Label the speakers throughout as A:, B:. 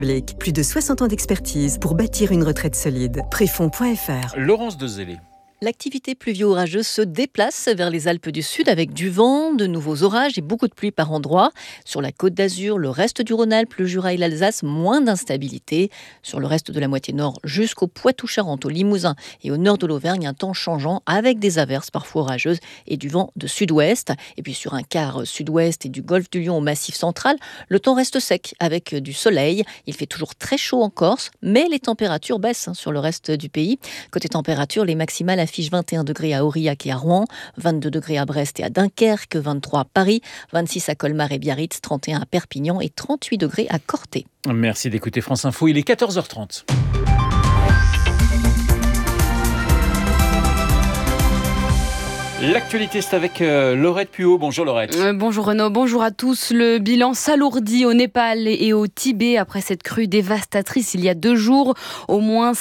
A: Plus de 60 ans d'expertise pour bâtir une retraite solide. Préfonds.fr.
B: Laurence Dezellé.
C: L'activité pluvio-orageuse se déplace vers les Alpes du Sud avec du vent, de nouveaux orages et beaucoup de pluie par endroits. Sur la Côte d'Azur, le reste du Rhône-Alpes, le Jura et l'Alsace, moins d'instabilité. Sur le reste de la moitié nord jusqu'au Poitou-Charentes, au Limousin et au nord de l'Auvergne, un temps changeant avec des averses parfois orageuses et du vent de sud-ouest. Et puis sur un quart sud-ouest et du golfe du Lion au Massif central, le temps reste sec avec du soleil. Il fait toujours très chaud en Corse, mais les températures baissent sur le reste du pays. Côté température, les maximales affiche 21 degrés à Aurillac et à Rouen, 22 degrés à Brest et à Dunkerque, 23 à Paris, 26 à Colmar et Biarritz, 31 à Perpignan et 38 degrés à Corté.
B: Merci d'écouter France Info, il est 14h30. L'actualité, c'est avec Laurette Puot. Bonjour Laurette.
D: Bonjour Renaud, bonjour à tous. Le bilan s'alourdit au Népal et au Tibet après cette crue dévastatrice il y a 2 jours. Au moins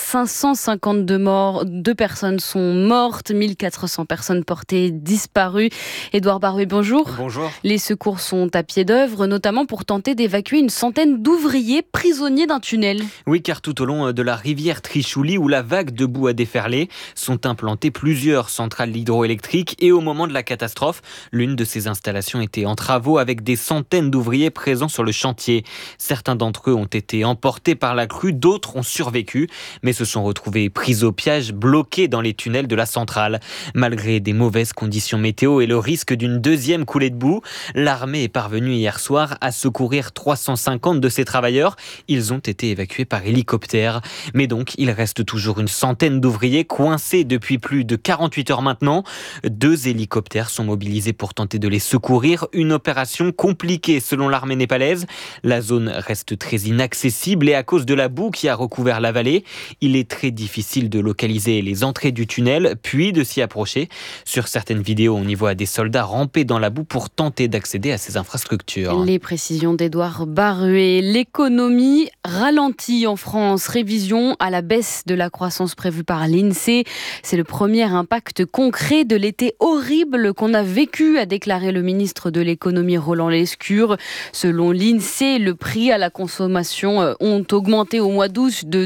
D: 552 personnes sont mortes, 1400 personnes portées disparues. Édouard Barouet, bonjour.
E: Bonjour.
D: Les secours sont à pied d'œuvre, notamment pour tenter d'évacuer une centaine d'ouvriers prisonniers d'un tunnel.
E: Oui, car tout au long de la rivière Trichouli, où la vague de boue a déferlé, sont implantées plusieurs centrales hydroélectriques. Et au moment de la catastrophe, l'une de ces installations était en travaux avec des centaines d'ouvriers présents sur le chantier. Certains d'entre eux ont été emportés par la crue, d'autres ont survécu, mais se sont retrouvés pris au piège, bloqués dans les tunnels de la centrale. Malgré des mauvaises conditions météo et le risque d'une deuxième coulée de boue, l'armée est parvenue hier soir à secourir 350 de ces travailleurs. Ils ont été évacués par hélicoptère. Mais donc, il reste toujours une centaine d'ouvriers coincés depuis plus de 48 heures maintenant. 2 hélicoptères sont mobilisés pour tenter de les secourir. Une opération compliquée selon l'armée népalaise. La zone reste très inaccessible et à cause de la boue qui a recouvert la vallée, il est très difficile de localiser les entrées du tunnel, puis de s'y approcher. Sur certaines vidéos, on y voit des soldats ramper dans la boue pour tenter d'accéder à ces infrastructures.
D: Les précisions d'Édouard Barouet. L'économie ralentit en France. Révision à la baisse de la croissance prévue par l'INSEE. C'est le premier impact concret de l'été horrible qu'on a vécu, a déclaré le ministre de l'économie Roland Lescure. Selon l'INSEE, le prix à la consommation ont augmenté au mois d'août de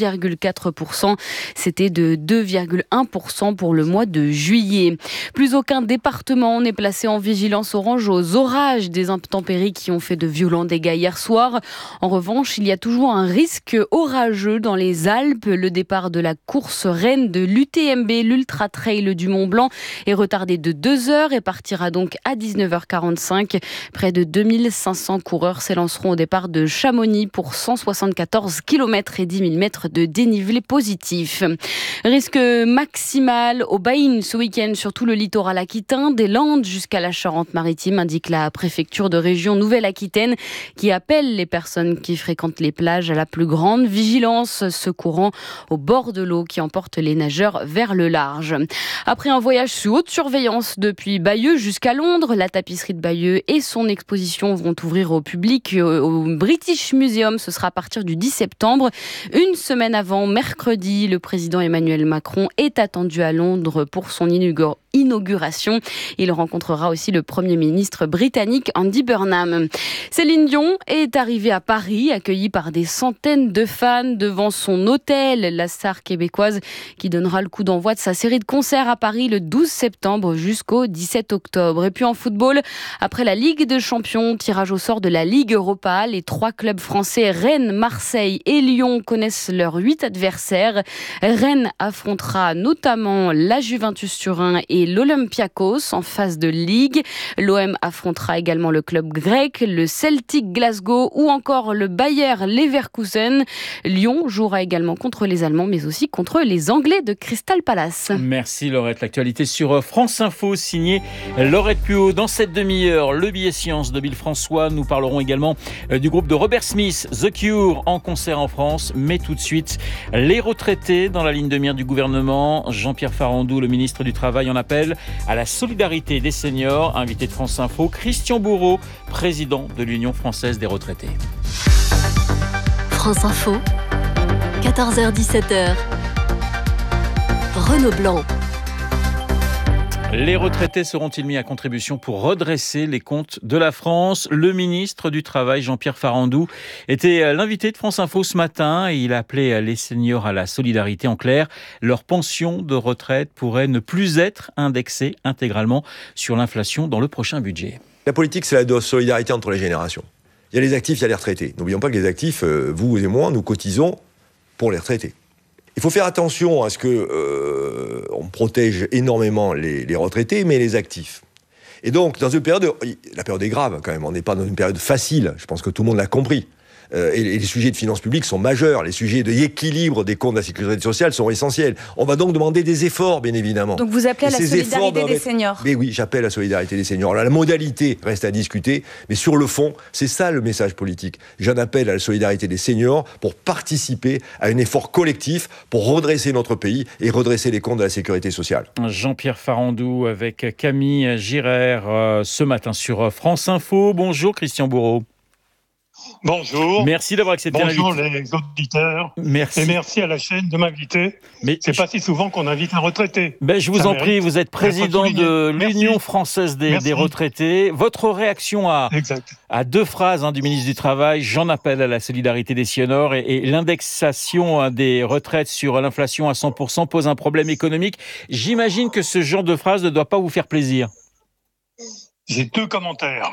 D: 2,4%. C'était de 2,1% pour le mois de juillet. Plus aucun département n'est placé en vigilance orange aux orages, des intempéries qui ont fait de violents dégâts hier soir. En revanche, il y a toujours un risque orageux dans les Alpes. Le départ de la course reine de l'UTMB, l'Ultra Trail du Mont Blanc, est retardé de 2 heures et partira donc à 19h45. Près de 2500 coureurs s'élanceront au départ de Chamonix pour 174 km et 10 000 mètres de dénivelé positif. Risque maximal au Baïn ce week-end sur tout le littoral aquitain, des Landes jusqu'à la Charente-Maritime, indique la préfecture de région Nouvelle-Aquitaine qui appelle les personnes qui fréquentent les plages à la plus grande vigilance, ce courant au bord de l'eau qui emporte les nageurs vers le large. Après un voyage sous haute surveillance depuis Bayeux jusqu'à Londres, la tapisserie de Bayeux et son exposition vont ouvrir au public au British Museum. Ce sera à partir du 10 septembre. Une semaine avant, mercredi, le président Emmanuel Macron est attendu à Londres pour son inauguration. Il rencontrera aussi le Premier ministre britannique Andy Burnham. Céline Dion est arrivée à Paris, accueillie par des centaines de fans devant son hôtel. La star québécoise qui donnera le coup d'envoi de sa série de concerts à Paris le 12 septembre jusqu'au 17 octobre. Et puis en football, après la Ligue des Champions, tirage au sort de la Ligue Europa, les 3 clubs français, Rennes, Marseille et Lyon, connaissent leurs 8 adversaires. Rennes affrontera notamment la Juventus Turin et l'Olympiakos en phase de Ligue. L'OM affrontera également le club grec, le Celtic Glasgow ou encore le Bayer Leverkusen. Lyon jouera également contre les Allemands, mais aussi contre les Anglais de Crystal Palace.
B: Merci Laurette. L'actualité sur France Info, signée Laurette Puot. Dans cette demi-heure, le billet science de Bill François. Nous parlerons également du groupe de Robert Smith, The Cure, en concert en France. Mais tout de suite, les retraités dans la ligne de mire du gouvernement. Jean-Pierre Farandou, le ministre du Travail, en appelle à la solidarité des seniors. Invité de France Info, Christian Bourreau, président de l'Union française des retraités.
F: France Info, 14h-17h. Renaud Blanc.
B: Les retraités seront-ils mis à contribution pour redresser les comptes de la France ? Le ministre du Travail, Jean-Pierre Farandou, était l'invité de France Info ce matin et il a appelé les seniors à la solidarité. En clair, leur pension de retraite pourrait ne plus être indexée intégralement sur l'inflation dans le prochain budget.
F: La politique, c'est la solidarité entre les générations. Il y a les actifs, il y a les retraités. N'oublions pas que les actifs, vous et moi, nous cotisons pour les retraités. Il faut faire attention à ce que on protège énormément les retraités, mais les actifs. Et donc, dans une période, la période est grave quand même, on n'est pas dans une période facile, je pense que tout le monde l'a compris. Et les sujets de finances publiques sont majeurs, les sujets d'équilibre des comptes de la sécurité sociale sont essentiels. On va donc demander des efforts, bien évidemment.
G: Donc vous appelez à la solidarité des seniors.
F: Mais oui, j'appelle à la solidarité des seniors. Alors, la modalité reste à discuter, mais sur le fond, c'est ça le message politique. J'en appelle à la solidarité des seniors pour participer à un effort collectif pour redresser notre pays et redresser les comptes de la sécurité sociale.
B: Jean-Pierre Farandou avec Camille Girard ce matin sur France Info. Bonjour Christian Bourreau.
H: Bonjour.
B: Merci d'avoir accepté l'invitation.
H: Bonjour les auditeurs.
B: Merci.
H: Et merci à la chaîne de m'inviter. C'est pas si souvent qu'on invite un retraité.
B: Je vous en prie, vous êtes président de l'Union française des retraités. Votre réaction à deux phrases du ministre du Travail, j'en appelle à la solidarité des seniors et l'indexation des retraites sur l'inflation à 100% pose un problème économique. J'imagine que ce genre de phrase ne doit pas vous faire plaisir.
H: J'ai deux commentaires.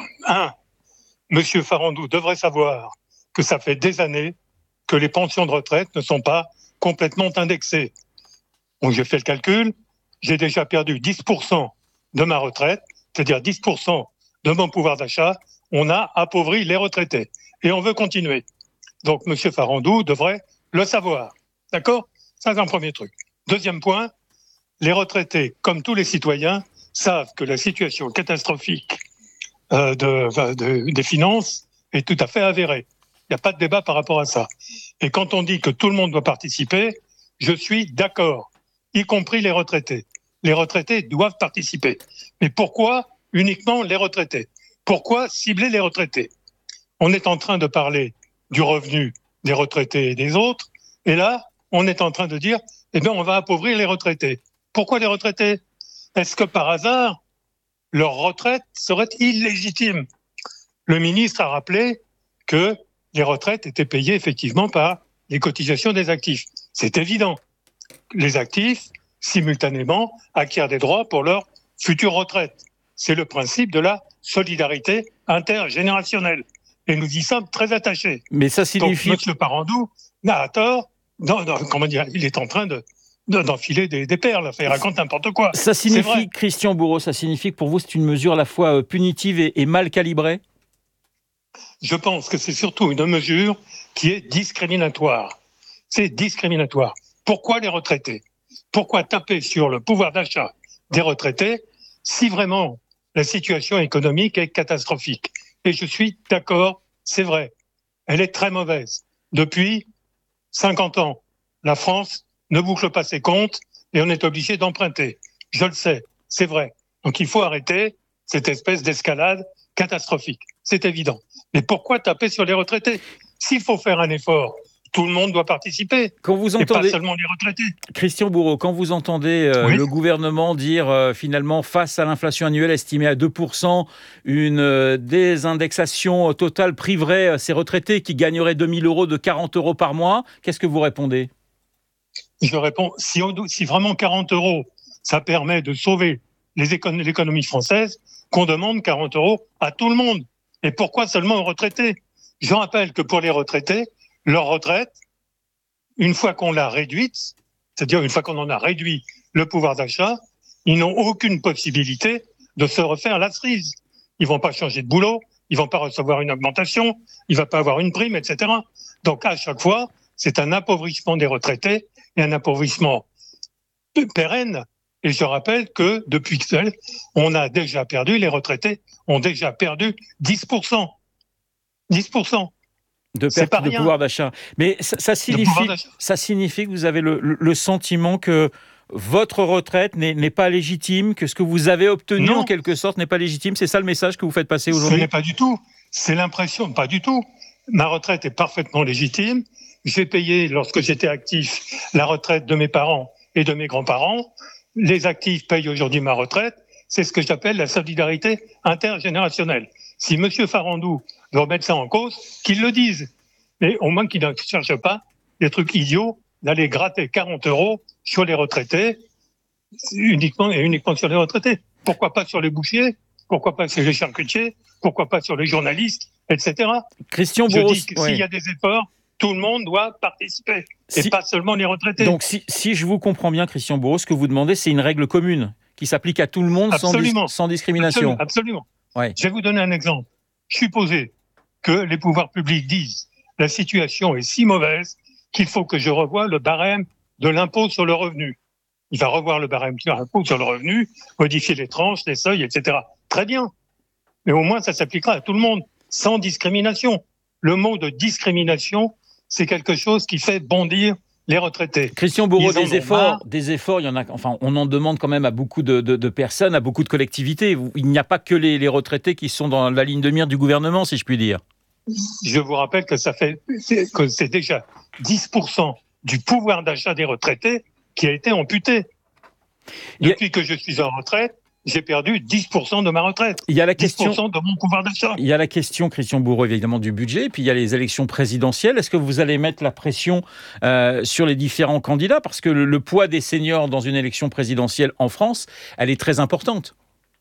H: Monsieur Farandou devrait savoir que ça fait des années que les pensions de retraite ne sont pas complètement indexées. Donc j'ai fait le calcul, j'ai déjà perdu 10% de ma retraite, c'est-à-dire 10% de mon pouvoir d'achat. On a appauvri les retraités et on veut continuer. Donc monsieur Farandou devrait le savoir. D'accord ? Ça, c'est un premier truc. Deuxième point, les retraités, comme tous les citoyens, savent que la situation catastrophique des finances est tout à fait avérée. Il n'y a pas de débat par rapport à ça. Et quand on dit que tout le monde doit participer, je suis d'accord, y compris les retraités. Les retraités doivent participer. Mais pourquoi uniquement les retraités ? Pourquoi cibler les retraités ? On est en train de parler du revenu des retraités et des autres, et là, on est en train de dire, on va appauvrir les retraités. Pourquoi les retraités ? Est-ce que par hasard, leur retraite serait illégitime ? Le ministre a rappelé que les retraites étaient payées effectivement par les cotisations des actifs. C'est évident. Les actifs, simultanément, acquièrent des droits pour leur future retraite. C'est le principe de la solidarité intergénérationnelle. Et nous y sommes très attachés.
B: Mais ça signifie...
H: Donc, M. Farandou n'a tort, il est en train d'enfiler des perles, il raconte n'importe quoi.
B: Ça signifie, Christian Bourreau, ça signifie que pour vous c'est une mesure à la fois punitive et mal calibrée ?
H: Je pense que c'est surtout une mesure qui est discriminatoire. C'est discriminatoire. Pourquoi les retraités ? Pourquoi taper sur le pouvoir d'achat des retraités si vraiment la situation économique est catastrophique ? Et je suis d'accord, c'est vrai, elle est très mauvaise. Depuis 50 ans, la France ne boucle pas ses comptes et on est obligé d'emprunter. Je le sais, c'est vrai. Donc il faut arrêter cette espèce d'escalade catastrophique. C'est évident. Mais pourquoi taper sur les retraités ? S'il faut faire un effort, tout le monde doit participer.
B: Quand vous entendez,
H: et pas seulement les retraités.
B: Christian Bourreau, quand vous entendez le gouvernement dire finalement face à l'inflation annuelle estimée à 2%, une désindexation totale priverait ces retraités qui gagneraient 2 000 € de 40 € par mois, qu'est-ce que vous répondez ?
H: Je réponds, si vraiment 40 €, ça permet de sauver l'économie française, qu'on demande 40 € à tout le monde. Et pourquoi seulement aux retraités ? Je rappelle que pour les retraités, leur retraite, une fois qu'on l'a réduite, c'est-à-dire une fois qu'on en a réduit le pouvoir d'achat, ils n'ont aucune possibilité de se refaire la cerise. Ils vont pas changer de boulot, ils vont pas recevoir une augmentation, il va pas avoir une prime, etc. Donc à chaque fois, c'est un appauvrissement des retraités et un appauvrissement pérenne. Et je rappelle que depuis que on a déjà perdu, les retraités ont déjà perdu 10%. 10%.
B: De perte de pouvoir d'achat. Mais ça signifie que vous avez le sentiment que votre retraite n'est pas légitime, que ce que vous avez obtenu en quelque sorte n'est pas légitime. C'est ça le message que vous faites passer aujourd'hui ?
H: Ce n'est pas du tout. C'est l'impression, pas du tout. Ma retraite est parfaitement légitime. J'ai payé, lorsque j'étais actif, la retraite de mes parents et de mes grands-parents. Les actifs payent aujourd'hui ma retraite c'est ce que j'appelle la solidarité intergénérationnelle. Si M. Farandou veut mettre ça en cause, qu'il le dise. Mais au moins qu'il ne cherche pas des trucs idiots d'aller gratter 40 € sur les retraités, uniquement sur les retraités. Pourquoi pas sur les bouchers? Pourquoi pas sur les charcutiers? Pourquoi pas sur les journalistes, etc.
B: Christian
H: Je
B: Bourreau,
H: dis que s'il y a des efforts, tout le monde doit participer, et pas seulement les retraités.
B: Donc si je vous comprends bien, Christian Bourreau, ce que vous demandez, c'est une règle commune qui s'applique à tout le monde sans discrimination.
H: Absolument.
B: Ouais.
H: Je vais vous donner un exemple. Supposez que les pouvoirs publics disent la situation est si mauvaise qu'il faut que je revoie le barème de l'impôt sur le revenu. Il va revoir le barème de l'impôt sur le revenu, modifier les tranches, les seuils, etc. Très bien. Mais au moins, ça s'appliquera à tout le monde, sans discrimination. Le mot de discrimination, c'est quelque chose qui fait bondir les retraités.
B: Christian Bourreau, des efforts, il y en a. Enfin, on en demande quand même à beaucoup de personnes, à beaucoup de collectivités. Il n'y a pas que les retraités qui sont dans la ligne de mire du gouvernement, si je puis dire.
H: Je vous rappelle que c'est déjà 10% du pouvoir d'achat des retraités qui a été amputé. Depuis que je suis en retraite, j'ai perdu 10% de ma retraite.
B: Il y a la question
H: 10% de mon pouvoir d'achat.
B: Il y a la question, Christian Bourreau, évidemment, du budget, puis il y a les élections présidentielles. Est-ce que vous allez mettre la pression sur les différents candidats? Parce que le poids des seniors dans une élection présidentielle en France, elle est très importante.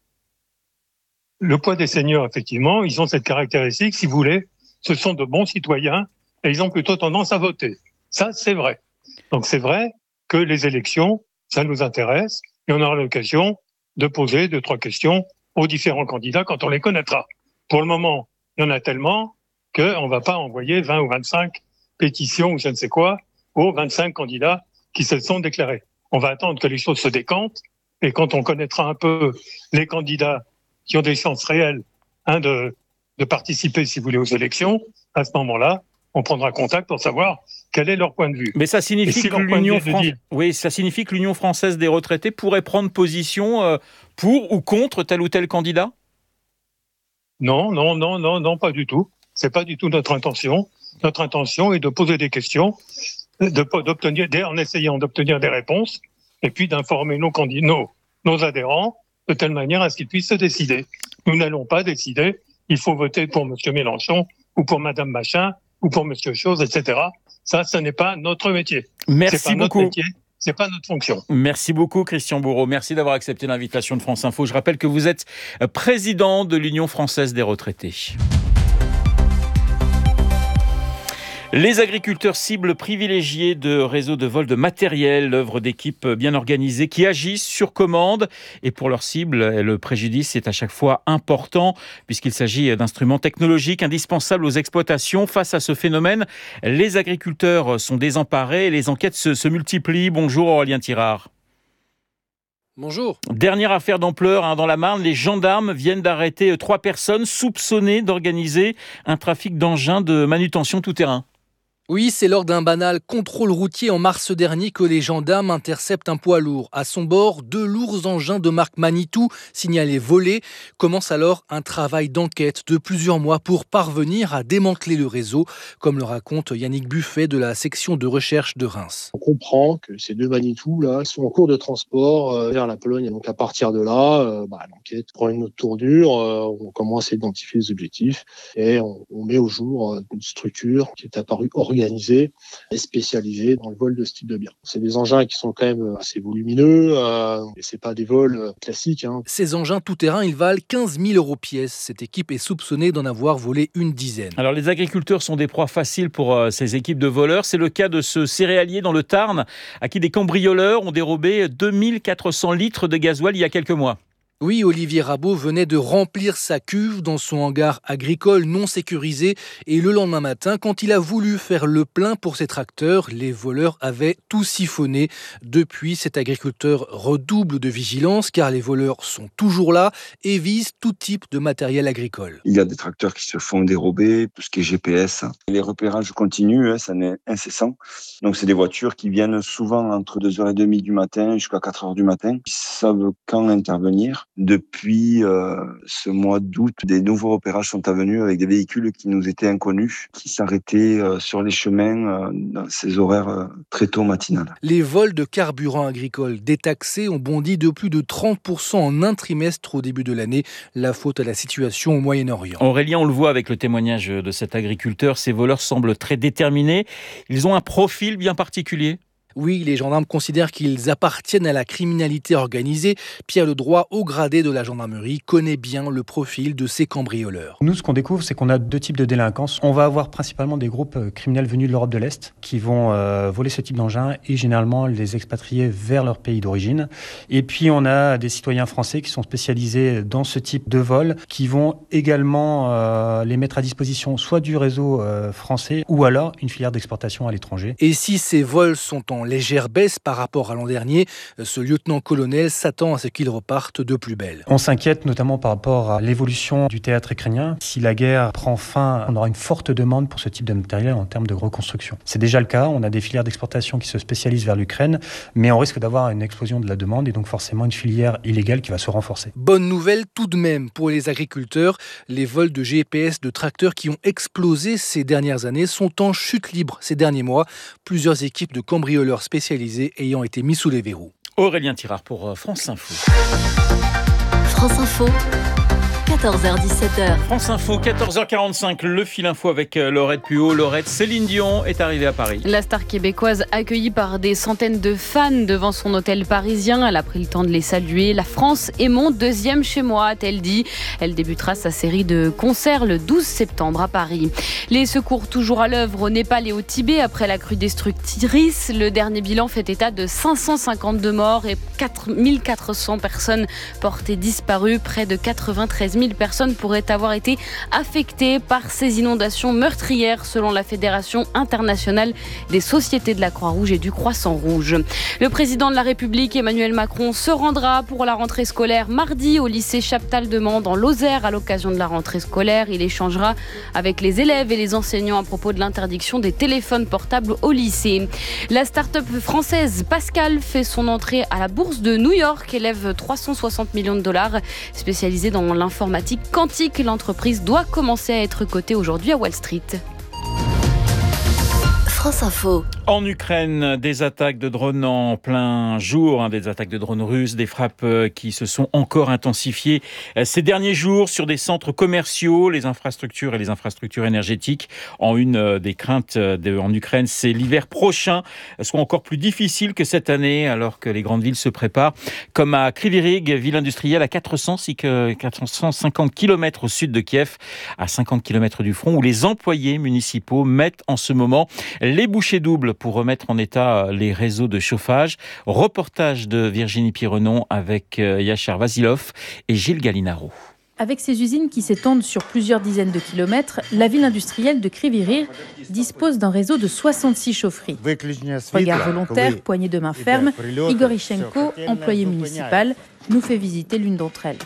H: Le poids des seniors, effectivement, ils ont cette caractéristique, si vous voulez, ce sont de bons citoyens et ils ont plutôt tendance à voter. Ça, c'est vrai. Donc c'est vrai que les élections, ça nous intéresse et on aura l'occasion de poser 2-3 questions aux différents candidats quand on les connaîtra. Pour le moment, il y en a tellement qu'on ne va pas envoyer 20 ou 25 pétitions ou je ne sais quoi aux 25 candidats qui se sont déclarés. On va attendre que les choses se décantent et quand on connaîtra un peu les candidats qui ont des chances réelles de participer, si vous voulez, aux élections, à ce moment-là, on prendra contact pour savoir quel est leur point de vue.
B: Mais ça signifie que l'Union française des retraités pourrait prendre position pour ou contre tel ou tel candidat?
H: Non, pas du tout. C'est pas du tout notre intention. Notre intention est de poser des questions, en essayant d'obtenir des réponses, et puis d'informer nos adhérents de telle manière à ce qu'ils puissent se décider. Nous n'allons pas décider, il faut voter pour M. Mélenchon, ou pour Mme Machin, ou pour M. Chose, etc. Ça, ce n'est pas notre métier.
B: Merci beaucoup.
H: Notre métier, c'est pas notre fonction.
B: Merci beaucoup, Christian Bourreau. Merci d'avoir accepté l'invitation de France Info. Je rappelle que vous êtes président de l'Union française des retraités. Les agriculteurs cibles privilégiés de réseaux de vol de matériel, l'œuvre d'équipes bien organisées qui agissent sur commande. Et pour leur cible, le préjudice est à chaque fois important puisqu'il s'agit d'instruments technologiques indispensables aux exploitations. Face à ce phénomène, les agriculteurs sont désemparés et les enquêtes se multiplient. Bonjour Aurélien Tirard.
I: Bonjour.
B: Dernière affaire d'ampleur dans la Marne, les gendarmes viennent d'arrêter 3 personnes soupçonnées d'organiser un trafic d'engins de manutention tout-terrain.
I: Oui, c'est lors d'un banal contrôle routier en mars dernier que les gendarmes interceptent un poids lourd. À son bord, 2 lourds engins de marque Manitou, signalés volés. Commence alors un travail d'enquête de plusieurs mois pour parvenir à démanteler le réseau, comme le raconte Yannick Buffet de la section de recherche de Reims.
J: On comprend que ces 2 Manitou là sont en cours de transport vers la Pologne. Et donc à partir de là, l'enquête prend une autre tournure. On commence à identifier les objectifs et on met au jour une structure qui est apparue organisée et spécialisée dans le vol de ce type de biens. C'est des engins qui sont quand même assez volumineux, et c'est pas des vols classiques.
I: Ces engins tout-terrain, ils valent 15 000 € pièce. Cette équipe est soupçonnée d'en avoir volé une dizaine.
B: Alors les agriculteurs sont des proies faciles pour ces équipes de voleurs. C'est le cas de ce céréalier dans le Tarn, à qui des cambrioleurs ont dérobé 2400 litres de gasoil il y a quelques mois.
I: Oui, Olivier Rabot venait de remplir sa cuve dans son hangar agricole non sécurisé et le lendemain matin, quand il a voulu faire le plein pour ses tracteurs, les voleurs avaient tout siphonné. Depuis, cet agriculteur redouble de vigilance car les voleurs sont toujours là et visent tout type de matériel agricole.
K: Il y a des tracteurs qui se font dérober, tout ce qui est GPS. Les repérages continuent, ça n'est incessant. Donc c'est des voitures qui viennent souvent entre 2h30 du matin jusqu'à 4h du matin. Ils savent quand intervenir. Depuis ce mois d'août, des nouveaux repérages sont venus avec des véhicules qui nous étaient inconnus, qui s'arrêtaient sur les chemins dans ces horaires très tôt matinales.
I: Les vols de carburant agricole détaxés ont bondi de plus de 30% en un trimestre au début de l'année. La faute à la situation au Moyen-Orient.
B: Aurélien, on le voit avec le témoignage de cet agriculteur, ces voleurs semblent très déterminés. Ils ont un profil bien particulier.
I: Oui, les gendarmes considèrent qu'ils appartiennent à la criminalité organisée. Pierre Ledroit, haut gradé de la gendarmerie, connaît bien le profil de ces cambrioleurs.
L: Nous, ce qu'on découvre, c'est qu'on a deux types de délinquance. On va avoir principalement des groupes criminels venus de l'Europe de l'Est qui vont voler ce type d'engins et généralement les expatrier vers leur pays d'origine. Et puis, on a des citoyens français qui sont spécialisés dans ce type de vol qui vont également les mettre à disposition soit du réseau français ou alors une filière d'exportation à l'étranger.
I: Et si ces vols sont en légère baisse par rapport à l'an dernier, ce lieutenant-colonel s'attend à ce qu'ils repartent de plus belle.
L: On s'inquiète notamment par rapport à l'évolution du théâtre ukrainien. Si la guerre prend fin, on aura une forte demande pour ce type de matériel en termes de reconstruction. C'est déjà le cas, on a des filières d'exportation qui se spécialisent vers l'Ukraine, mais on risque d'avoir une explosion de la demande et donc forcément une filière illégale qui va se renforcer.
I: Bonne nouvelle tout de même pour les agriculteurs. Les vols de GPS de tracteurs qui ont explosé ces dernières années sont en chute libre ces derniers mois. Plusieurs équipes de cambrioleurs spécialisés ayant été mis sous les verrous.
B: Aurélien Tirard pour France Info.
C: France Info, 14h-17h.
B: France Info, 14h45, le fil info avec Laurette Puot. Laurette, Céline Dion est arrivée à Paris.
D: La star québécoise, accueillie par des centaines de fans devant son hôtel parisien, elle a pris le temps de les saluer. La France est mon deuxième chez moi, a-t-elle dit. Elle débutera sa série de concerts le 12 septembre à Paris. Les secours toujours à l'œuvre au Népal et au Tibet après la crue destructrice. Le dernier bilan fait état de 552 morts et 4400 personnes portées disparues. Près de 93 000 personnes pourraient avoir été affectées par ces inondations meurtrières selon la Fédération internationale des sociétés de la Croix-Rouge et du Croissant-Rouge. Le président de la République, Emmanuel Macron, se rendra pour la rentrée scolaire mardi au lycée Chaptal-de-Mans dans l'Ozère à l'occasion de la rentrée scolaire. Il échangera avec les élèves et les enseignants à propos de l'interdiction des téléphones portables au lycée. La start-up française Pascal fait son entrée à la bourse de New York, élève 360 millions de dollars. Spécialisée dans l'informatique quantique, l'entreprise doit commencer à être cotée aujourd'hui à Wall Street.
C: France Info.
B: En Ukraine, des attaques de drones en plein jour, des attaques de drones russes, des frappes qui se sont encore intensifiées ces derniers jours sur des centres commerciaux, les infrastructures et les infrastructures énergétiques. Une des craintes en Ukraine, c'est l'hiver prochain soit encore plus difficile que cette année, alors que les grandes villes se préparent, comme à Kryvyi Rih, ville industrielle à 450 km au sud de Kiev, à 50 km du front, où les employés municipaux mettent en ce moment les bouchées doubles pour remettre en état les réseaux de chauffage. Reportage de Virginie Pirenon avec Yachar Vasilov et Gilles Gallinaro.
M: Avec ses usines qui s'étendent sur plusieurs dizaines de kilomètres, la ville industrielle de Kryvyi Rih dispose d'un réseau de 66 chaufferies. Regard volontaire, poignée de main ferme, Igor Ichenko, employé municipal, nous fait visiter l'une d'entre elles.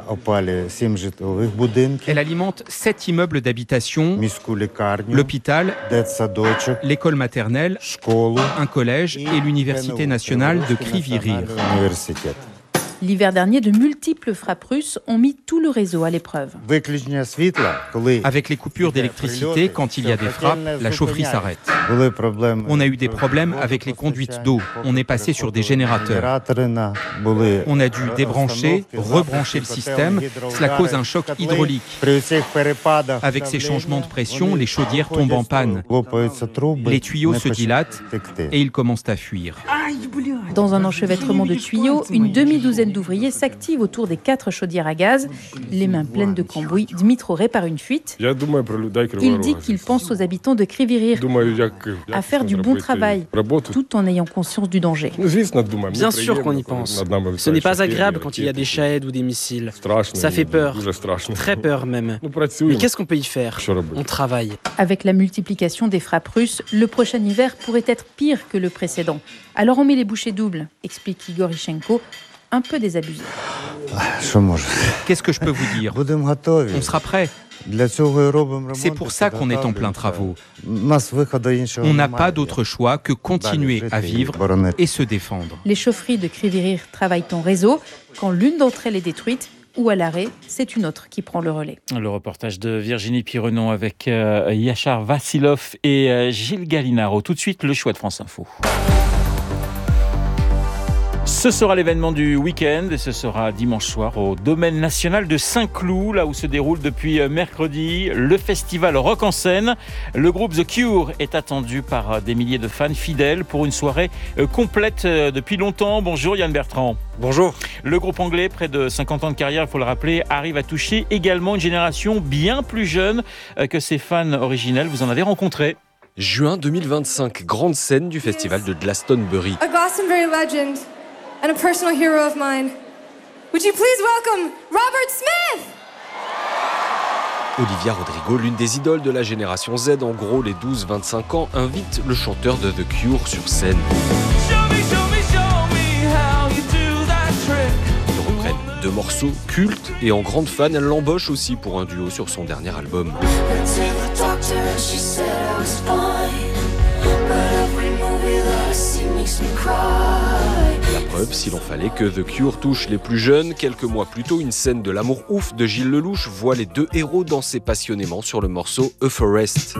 N: Elle alimente 7 immeubles d'habitation, l'hôpital, l'école maternelle, un collège et l'université nationale de Kryvyi Rih.
M: L'hiver dernier, de multiples frappes russes ont mis tout le réseau à l'épreuve.
N: Avec les coupures d'électricité, quand il y a des frappes, la chaufferie s'arrête. On a eu des problèmes avec les conduites d'eau. On est passé sur des générateurs. On a dû débrancher, rebrancher le système. Cela cause un choc hydraulique. Avec ces changements de pression, les chaudières tombent en panne. Les tuyaux se dilatent et ils commencent à fuir.
M: Dans un enchevêtrement de tuyaux, une demi-douzaine d'ouvriers s'activent autour des 4 chaudières à gaz. Les mains pleines de cambouis, Dmitro répare une fuite. Il dit qu'il pense aux habitants de Kryvyi Rih, à faire du bon travail, tout en ayant conscience du danger.
O: Bien sûr qu'on y pense. Ce n'est pas agréable quand il y a des shaheds ou des missiles. Ça fait peur, très peur même. Mais qu'est-ce qu'on peut y faire ? On travaille.
M: Avec la multiplication des frappes russes, le prochain hiver pourrait être pire que le précédent. Alors on met les bouchées doubles, explique Igor Ichenko, un peu désabusé.
N: Qu'est-ce que je peux vous dire ? On sera prêt. C'est pour ça qu'on est en plein travaux. On n'a pas d'autre choix que continuer à vivre et se défendre.
M: Les chaufferies de Kryvyi Rih travaillent en réseau. Quand l'une d'entre elles est détruite ou à l'arrêt, c'est une autre qui prend le relais.
B: Le reportage de Virginie Pirenon avec Yachar Vassilov et Gilles Gallinaro. Tout de suite, le choix de France Info. Ce sera l'événement du week-end et ce sera dimanche soir au domaine national de Saint-Cloud, là où se déroule depuis mercredi le festival Rock en scène. Le groupe The Cure est attendu par des milliers de fans fidèles pour une soirée complète depuis longtemps. Bonjour Yann Bertrand.
P: Bonjour.
B: Le groupe anglais, près de 50 ans de carrière, il faut le rappeler, arrive à toucher également une génération bien plus jeune que ses fans originels. Vous en avez rencontré.
P: Juin 2025, grande scène du festival de Glastonbury.
Q: A Glastonbury legend. And a personal hero of mine. Would you please welcome Robert Smith?
P: Olivia Rodrigo, l'une des idoles de la génération Z, en gros les 12-25 ans, invite le chanteur de The Cure sur scène. Ils reprennent 2 morceaux cultes et en grande fan, elle l'embauche aussi pour un duo sur son dernier album. La preuve, s'il en fallait, que The Cure touche les plus jeunes. Quelques mois plus tôt, une scène de l'amour ouf de Gilles Lelouch voit les 2 héros danser passionnément sur le morceau A Forest.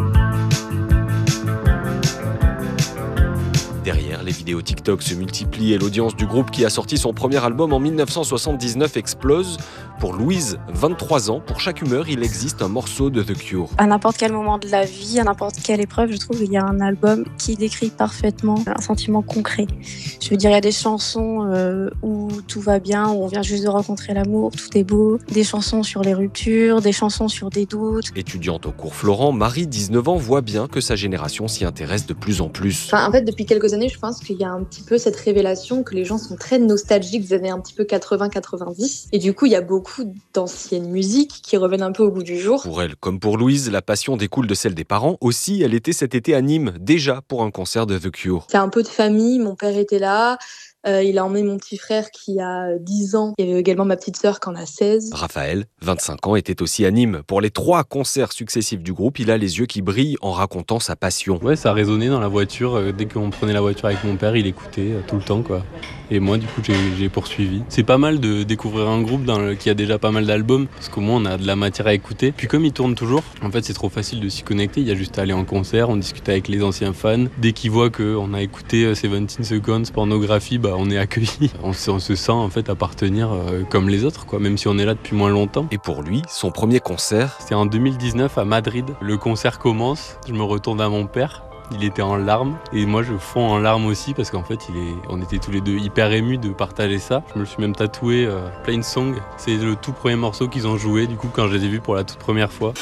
P: Derrière, les vidéos TikTok se multiplient et l'audience du groupe qui a sorti son premier album en 1979 explose. Pour Louise, 23 ans, pour chaque humeur, il existe un morceau de The Cure.
R: À n'importe quel moment de la vie, à n'importe quelle épreuve, je trouve qu'il y a un album qui décrit parfaitement un sentiment concret. Je veux dire, il y a des chansons où tout va bien, où on vient juste de rencontrer l'amour, tout est beau. Des chansons sur les ruptures, des chansons sur des doutes.
P: Étudiante au cours Florent, Marie, 19 ans, voit bien que sa génération s'y intéresse de plus en plus.
S: En fait, depuis quelques années, je pense qu'il y a un petit peu cette révélation que les gens sont très nostalgiques des années un petit peu 80-90. Et du coup, il y a beaucoup d'anciennes musiques qui reviennent un peu au goût du jour.
P: Pour elle, comme pour Louise, la passion découle de celle des parents. Aussi, elle était cet été à Nîmes, déjà pour un concert de The Cure.
S: C'est un peu de famille, mon père était là. Il a emmené mon petit frère qui a 10 ans. Il y avait également ma petite sœur qui en a 16.
P: Raphaël, 25 ans, était aussi à Nîmes. Pour les 3 concerts successifs du groupe, il a les yeux qui brillent en racontant sa passion.
T: Ouais, ça résonnait dans la voiture. Dès qu'on prenait la voiture avec mon père, il écoutait tout le temps, quoi. Et moi, du coup, j'ai poursuivi. C'est pas mal de découvrir un groupe qui a déjà pas mal d'albums, parce qu'au moins, on a de la matière à écouter. Puis comme il tourne toujours, en fait, c'est trop facile de s'y connecter. Il y a juste à aller en concert, on discute avec les anciens fans. Dès qu'ils voient qu'on a écouté 17 Seconds, Pornographie, on est accueillis. On se sent en fait appartenir comme les autres, quoi, même si on est là depuis moins longtemps.
P: Et pour lui, son premier concert,
T: c'était en 2019 à Madrid. Le concert commence, je me retourne à mon père. Il était en larmes et moi je fonds en larmes aussi parce qu'en fait on était tous les deux hyper émus de partager ça. Je me suis même tatoué Plain Song. C'est le tout premier morceau qu'ils ont joué du coup quand je les ai vus pour la toute première fois.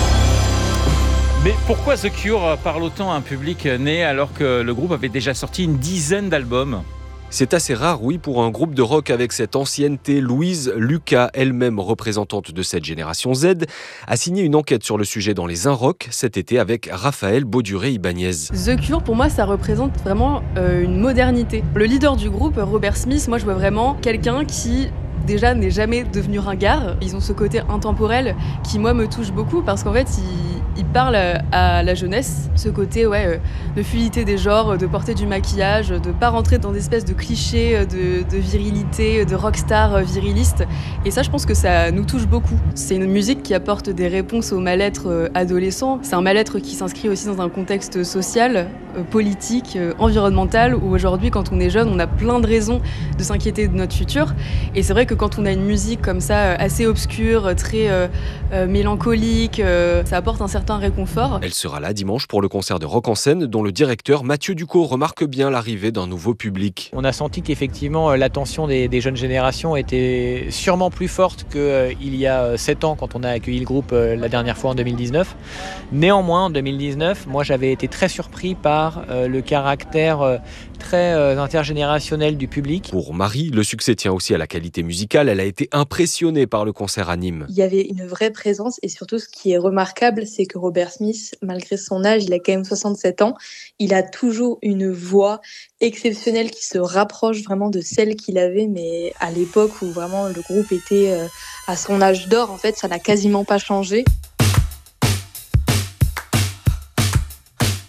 B: Mais pourquoi The Cure parle autant à un public né alors que le groupe avait déjà sorti une dizaine d'albums ?
P: C'est assez rare, oui, pour un groupe de rock avec cette ancienneté. Louise Lucas, elle-même représentante de cette génération Z, a signé une enquête sur le sujet dans les Inrock cet été avec Raphaël Bauduré-Ibanez.
U: The Cure, pour moi, ça représente vraiment une modernité. Le leader du groupe, Robert Smith, moi je vois vraiment quelqu'un qui déjà n'est jamais devenu ringard. Ils ont ce côté intemporel qui moi me touche beaucoup parce qu'en fait ils parlent à la jeunesse, ce côté de fluidité des genres, de porter du maquillage, de pas rentrer dans des espèces de clichés de virilité, de rockstar viriliste. Et ça je pense que ça nous touche beaucoup. C'est une musique qui apporte des réponses au mal-être adolescent. C'est un mal-être qui s'inscrit aussi dans un contexte social, politique, environnemental où aujourd'hui quand on est jeune on a plein de raisons de s'inquiéter de notre futur. Et c'est vrai que quand on a une musique comme ça, assez obscure, très mélancolique, ça apporte un certain réconfort.
P: Elle sera là dimanche pour le concert de Rock en scène dont le directeur Mathieu Ducot remarque bien l'arrivée d'un nouveau public.
V: On a senti qu'effectivement l'attention des jeunes générations était sûrement plus forte qu'il y a 7 ans quand on a accueilli le groupe la dernière fois en 2019. Néanmoins, en 2019, moi j'avais été très surpris par le caractère très intergénérationnel du public.
P: Pour Marie, le succès tient aussi à la qualité musicale. Elle a été impressionnée par le concert à Nîmes.
S: Il y avait une vraie présence et surtout ce qui est remarquable, c'est que Robert Smith, malgré son âge, il a quand même 67 ans, il a toujours une voix exceptionnelle qui se rapproche vraiment de celle qu'il avait, mais à l'époque où vraiment le groupe était à son âge d'or, en fait, ça n'a quasiment pas changé.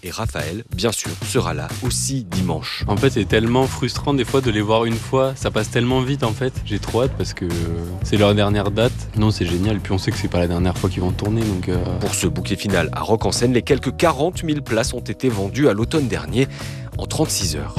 P: Et Raphaël, bien sûr, sera là aussi dimanche.
T: En fait, c'est tellement frustrant des fois de les voir une fois. Ça passe tellement vite en fait. J'ai trop hâte parce que c'est leur dernière date. Non, c'est génial. Et puis on sait que c'est pas la dernière fois qu'ils vont tourner. Donc
P: Pour ce bouquet final à Rock en Seine, les quelques 40 000 places ont été vendues à l'automne dernier en 36 heures.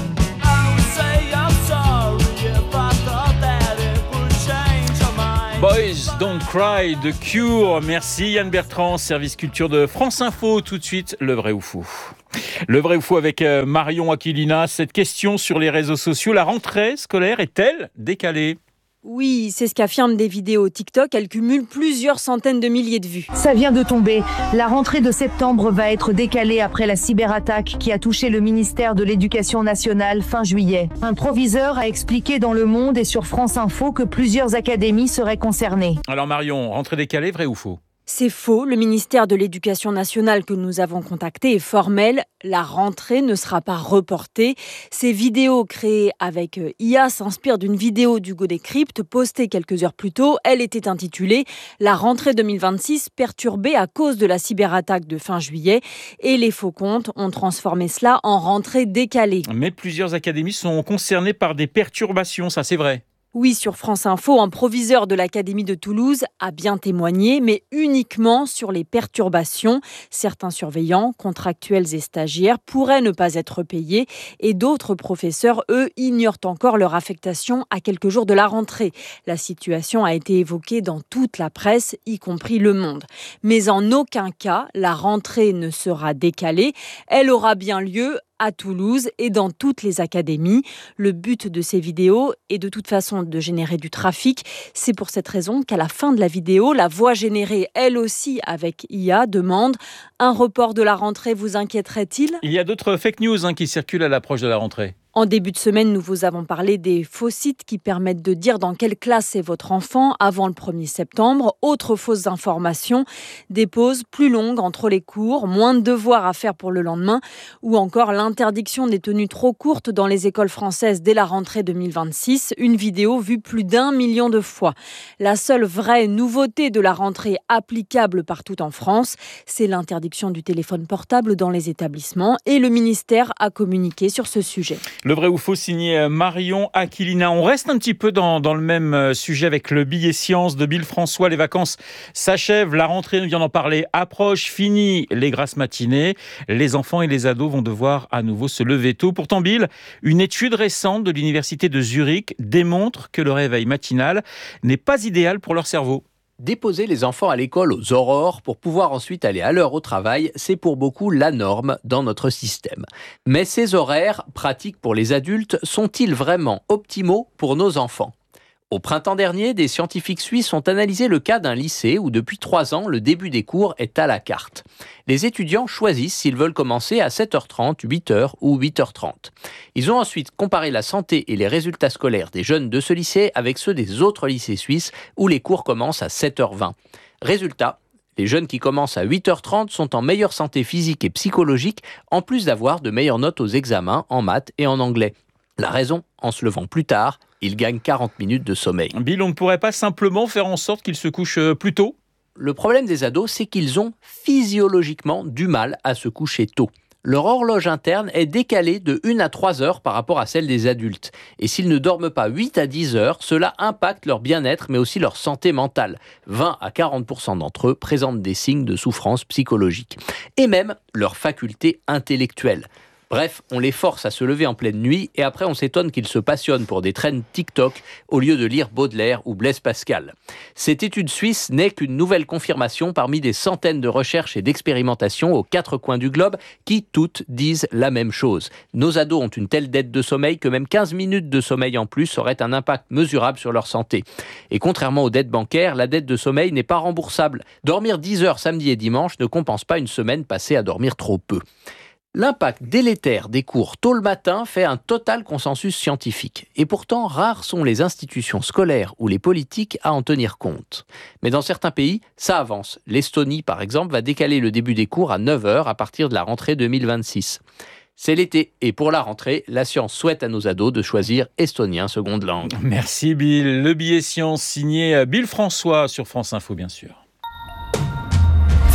B: Boys Don't Cry, The Cure. Merci Yann Bertrand, service culture de France Info. Tout de suite, le vrai ou faux. Le vrai ou faux avec Marion Aquilina. Cette question sur les réseaux sociaux, la rentrée scolaire est-elle décalée ?
A: Oui, c'est ce qu'affirment des vidéos TikTok. Elles cumulent plusieurs centaines de milliers de vues.
E: Ça vient de tomber. La rentrée de septembre va être décalée après la cyberattaque qui a touché le ministère de l'Éducation nationale fin juillet. Un proviseur a expliqué dans Le Monde et sur France Info que plusieurs académies seraient concernées.
B: Alors Marion, rentrée décalée, vrai ou faux ?
A: C'est faux. Le ministère de l'Éducation nationale que nous avons contacté est formel. La rentrée ne sera pas reportée. Ces vidéos créées avec IA s'inspirent d'une vidéo d'Hugo Décrypte postée quelques heures plus tôt. Elle était intitulée « La rentrée 2026 perturbée à cause de la cyberattaque de fin juillet ». Et les faux comptes ont transformé cela en rentrée décalée.
B: Mais plusieurs académies sont concernées par des perturbations, ça c'est vrai.
A: Oui, sur France Info, un proviseur de l'Académie de Toulouse a bien témoigné, mais uniquement sur les perturbations. Certains surveillants, contractuels et stagiaires, pourraient ne pas être payés et d'autres professeurs, eux, ignorent encore leur affectation à quelques jours de la rentrée. La situation a été évoquée dans toute la presse, y compris Le Monde. Mais en aucun cas, la rentrée ne sera décalée. Elle aura bien lieu à Toulouse et dans toutes les académies. Le but de ces vidéos est de toute façon de générer du trafic. C'est pour cette raison qu'à la fin de la vidéo, la voix générée, elle aussi avec IA, demande « Un report de la rentrée vous inquiéterait-il »
B: Il y a d'autres fake news qui circulent à l'approche de la rentrée.
A: En début de semaine, nous vous avons parlé des faux sites qui permettent de dire dans quelle classe est votre enfant avant le 1er septembre. Autres fausses informations, des pauses plus longues entre les cours, moins de devoirs à faire pour le lendemain ou encore l'interdiction des tenues trop courtes dans les écoles françaises dès la rentrée 2026. Une vidéo vue plus d'1 million de fois. La seule vraie nouveauté de la rentrée applicable partout en France, c'est l'interdiction du téléphone portable dans les établissements et le ministère a communiqué sur ce sujet.
B: Le vrai ou faux signé Marion Aquilina. On reste un petit peu dans le même sujet avec le billet science de Bill François. Les vacances s'achèvent, la rentrée, on vient d'en parler, approche, fini les grasses matinées. Les enfants et les ados vont devoir à nouveau se lever tôt. Pourtant, Bill, une étude récente de l'université de Zurich démontre que le réveil matinal n'est pas idéal pour leur cerveau.
W: Déposer les enfants à l'école aux aurores pour pouvoir ensuite aller à l'heure au travail, c'est pour beaucoup la norme dans notre système. Mais ces horaires, pratiques pour les adultes, sont-ils vraiment optimaux pour nos enfants ? Au printemps dernier, des scientifiques suisses ont analysé le cas d'un lycée où depuis 3 ans, le début des cours est à la carte. Les étudiants choisissent s'ils veulent commencer à 7h30, 8h ou 8h30. Ils ont ensuite comparé la santé et les résultats scolaires des jeunes de ce lycée avec ceux des autres lycées suisses où les cours commencent à 7h20. Résultat, les jeunes qui commencent à 8h30 sont en meilleure santé physique et psychologique, en plus d'avoir de meilleures notes aux examens en maths et en anglais. La raison, en se levant plus tard, ils gagnent 40 minutes de sommeil.
B: Bill, on ne pourrait pas simplement faire en sorte qu'ils se couchent plus tôt ?
W: Le problème des ados, c'est qu'ils ont physiologiquement du mal à se coucher tôt. Leur horloge interne est décalée de 1 à 3 heures par rapport à celle des adultes. Et s'ils ne dorment pas 8 à 10 heures, cela impacte leur bien-être, mais aussi leur santé mentale. 20 à 40% d'entre eux présentent des signes de souffrance psychologique. Et même leur faculté intellectuelle. Bref, on les force à se lever en pleine nuit et après on s'étonne qu'ils se passionnent pour des trends TikTok au lieu de lire Baudelaire ou Blaise Pascal. Cette étude suisse n'est qu'une nouvelle confirmation parmi des centaines de recherches et d'expérimentations aux 4 coins du globe qui toutes disent la même chose. Nos ados ont une telle dette de sommeil que même 15 minutes de sommeil en plus auraient un impact mesurable sur leur santé. Et contrairement aux dettes bancaires, la dette de sommeil n'est pas remboursable. Dormir 10 heures samedi et dimanche ne compense pas une semaine passée à dormir trop peu. L'impact délétère des cours tôt le matin fait un total consensus scientifique. Et pourtant, rares sont les institutions scolaires ou les politiques à en tenir compte. Mais dans certains pays, ça avance. L'Estonie, par exemple, va décaler le début des cours à 9h à partir de la rentrée 2026. C'est l'été et pour la rentrée, la science souhaite à nos ados de choisir estonien seconde langue.
B: Merci Bill. Le billet science signé Bill François sur France Info, bien sûr.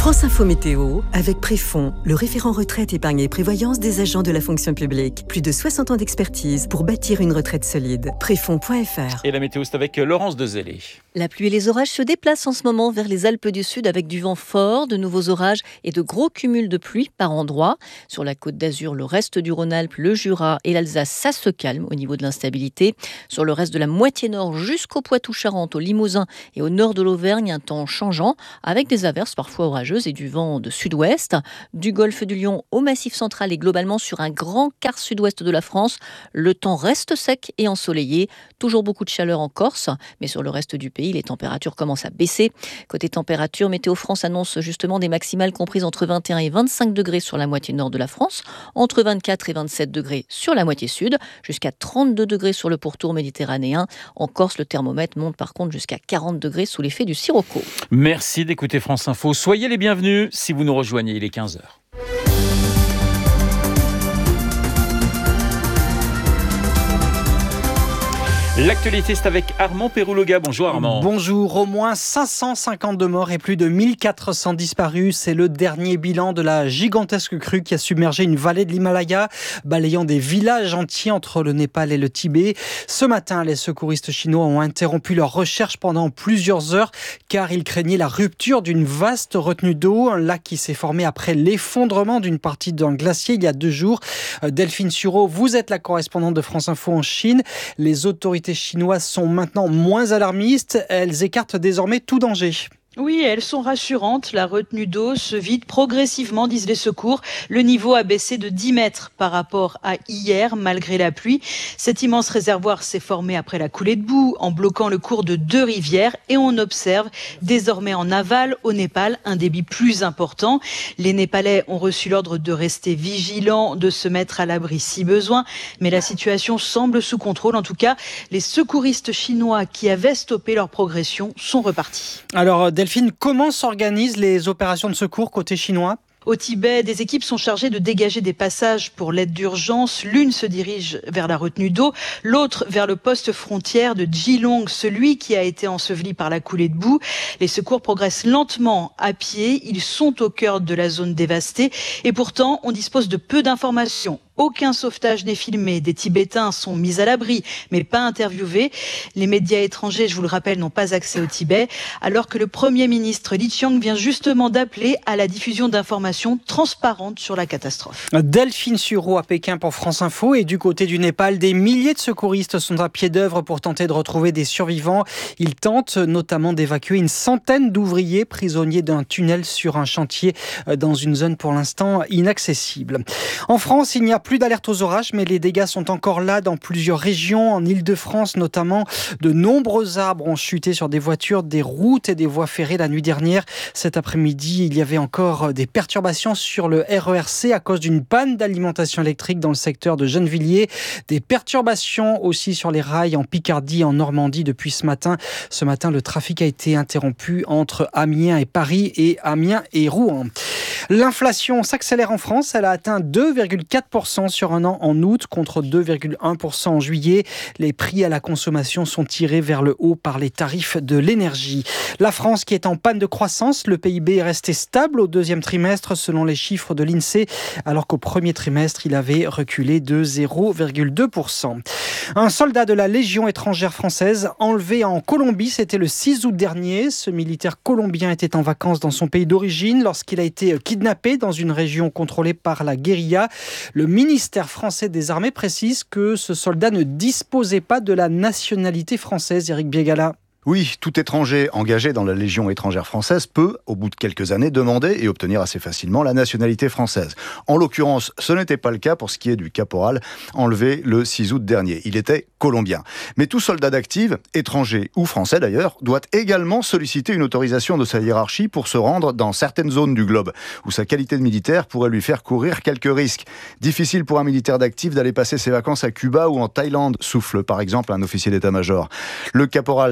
F: France Info Météo, avec Préfonds, le référent retraite, épargne et prévoyance des agents de la fonction publique. Plus de 60 ans d'expertise pour bâtir une retraite solide. Préfonds.fr.
B: Et la météo, c'est avec Laurence Dezellé.
C: La pluie et les orages se déplacent en ce moment vers les Alpes du Sud avec du vent fort, de nouveaux orages et de gros cumuls de pluie par endroits. Sur la Côte d'Azur, le reste du Rhône-Alpes, le Jura et l'Alsace, ça se calme au niveau de l'instabilité. Sur le reste de la moitié nord jusqu'au Poitou-Charentes, au Limousin et au nord de l'Auvergne, un temps changeant avec des averses parfois orageuses et du vent de sud-ouest. Du golfe du Lion au Massif central et globalement sur un grand quart sud-ouest de la France, le temps reste sec et ensoleillé. Toujours beaucoup de chaleur en Corse, mais sur le reste du pays, les températures commencent à baisser. Côté température, Météo France annonce justement des maximales comprises entre 21 et 25 degrés sur la moitié nord de la France, entre 24 et 27 degrés sur la moitié sud, jusqu'à 32 degrés sur le pourtour méditerranéen. En Corse, le thermomètre monte par contre jusqu'à 40 degrés sous l'effet du sirocco.
B: Merci d'écouter France Info. Soyez les bienvenus si vous nous rejoignez, il est 15h. L'actualité, c'est avec Armand Pérouloga. Bonjour Armand.
G: Bonjour. Au moins 552 morts et plus de 1400 disparus. C'est le dernier bilan de la gigantesque crue qui a submergé une vallée de l'Himalaya, balayant des villages entiers entre le Népal et le Tibet. Ce matin, les secouristes chinois ont interrompu leurs recherches pendant plusieurs heures car ils craignaient la rupture d'une vaste retenue d'eau, un lac qui s'est formé après l'effondrement d'une partie d'un glacier il y a 2 jours. Delphine Sureau, vous êtes la correspondante de France Info en Chine. Les autorités chinoises sont maintenant moins alarmistes. Elles écartent désormais tout danger.
H: Oui, elles sont rassurantes. La retenue d'eau se vide progressivement, disent les secours. Le niveau a baissé de 10 mètres par rapport à hier, malgré la pluie. Cet immense réservoir s'est formé après la coulée de boue, en bloquant le cours de 2 rivières. Et on observe désormais en aval, au Népal, un débit plus important. Les Népalais ont reçu l'ordre de rester vigilants, de se mettre à l'abri si besoin. Mais la situation semble sous contrôle. En tout cas, les secouristes chinois qui avaient stoppé leur progression sont repartis.
G: Alors, Delphine, comment s'organisent les opérations de secours côté chinois ?
H: Au Tibet, des équipes sont chargées de dégager des passages pour l'aide d'urgence. L'une se dirige vers la retenue d'eau, l'autre vers le poste frontière de Jilong, celui qui a été enseveli par la coulée de boue. Les secours progressent lentement à pied. Ils sont au cœur de la zone dévastée. Et pourtant, on dispose de peu d'informations. Aucun sauvetage n'est filmé. Des Tibétains sont mis à l'abri, mais pas interviewés. Les médias étrangers, je vous le rappelle, n'ont pas accès au Tibet, alors que le Premier ministre Li Qiang vient justement d'appeler à la diffusion d'informations transparentes sur la catastrophe.
G: Delphine Sureau à Pékin pour France Info. Et du côté du Népal, des milliers de secouristes sont à pied d'œuvre pour tenter de retrouver des survivants. Ils tentent notamment d'évacuer une centaine d'ouvriers prisonniers d'un tunnel sur un chantier dans une zone pour l'instant inaccessible. En France, il n'y a plus d'alerte aux orages, mais les dégâts sont encore là dans plusieurs régions. En Ile-de-France notamment, de nombreux arbres ont chuté sur des voitures, des routes et des voies ferrées la nuit dernière. Cet après-midi, il y avait encore des perturbations sur le RERC à cause d'une panne d'alimentation électrique dans le secteur de Gennevilliers. Des perturbations aussi sur les rails en Picardie, en Normandie depuis ce matin. Ce matin, le trafic a été interrompu entre Amiens et Paris et Amiens et Rouen. L'inflation s'accélère en France. Elle a atteint 2,4% sur un an en août contre 2,1% en juillet. Les prix à la consommation sont tirés vers le haut par les tarifs de l'énergie. La France qui est en panne de croissance, le PIB est resté stable au deuxième trimestre selon les chiffres de l'INSEE, alors qu'au premier trimestre, il avait reculé de 0,2%. Un soldat de la Légion étrangère française enlevé en Colombie, c'était le 6 août dernier. Ce militaire colombien était en vacances dans son pays d'origine lorsqu'il a été kidnappé dans une région contrôlée par la guérilla. Le ministère français des Armées précise que ce soldat ne disposait pas de la nationalité française. Éric Biégala.
X: Oui, tout étranger engagé dans la Légion étrangère française peut, au bout de quelques années, demander et obtenir assez facilement la nationalité française. En l'occurrence, ce n'était pas le cas pour ce qui est du caporal enlevé le 6 août dernier. Il était colombien. Mais tout soldat d'active, étranger ou français d'ailleurs, doit également solliciter une autorisation de sa hiérarchie pour se rendre dans certaines zones du globe où sa qualité de militaire pourrait lui faire courir quelques risques. Difficile pour un militaire d'active d'aller passer ses vacances à Cuba ou en Thaïlande, souffle par exemple un officier d'état-major. Le caporal n'avait pas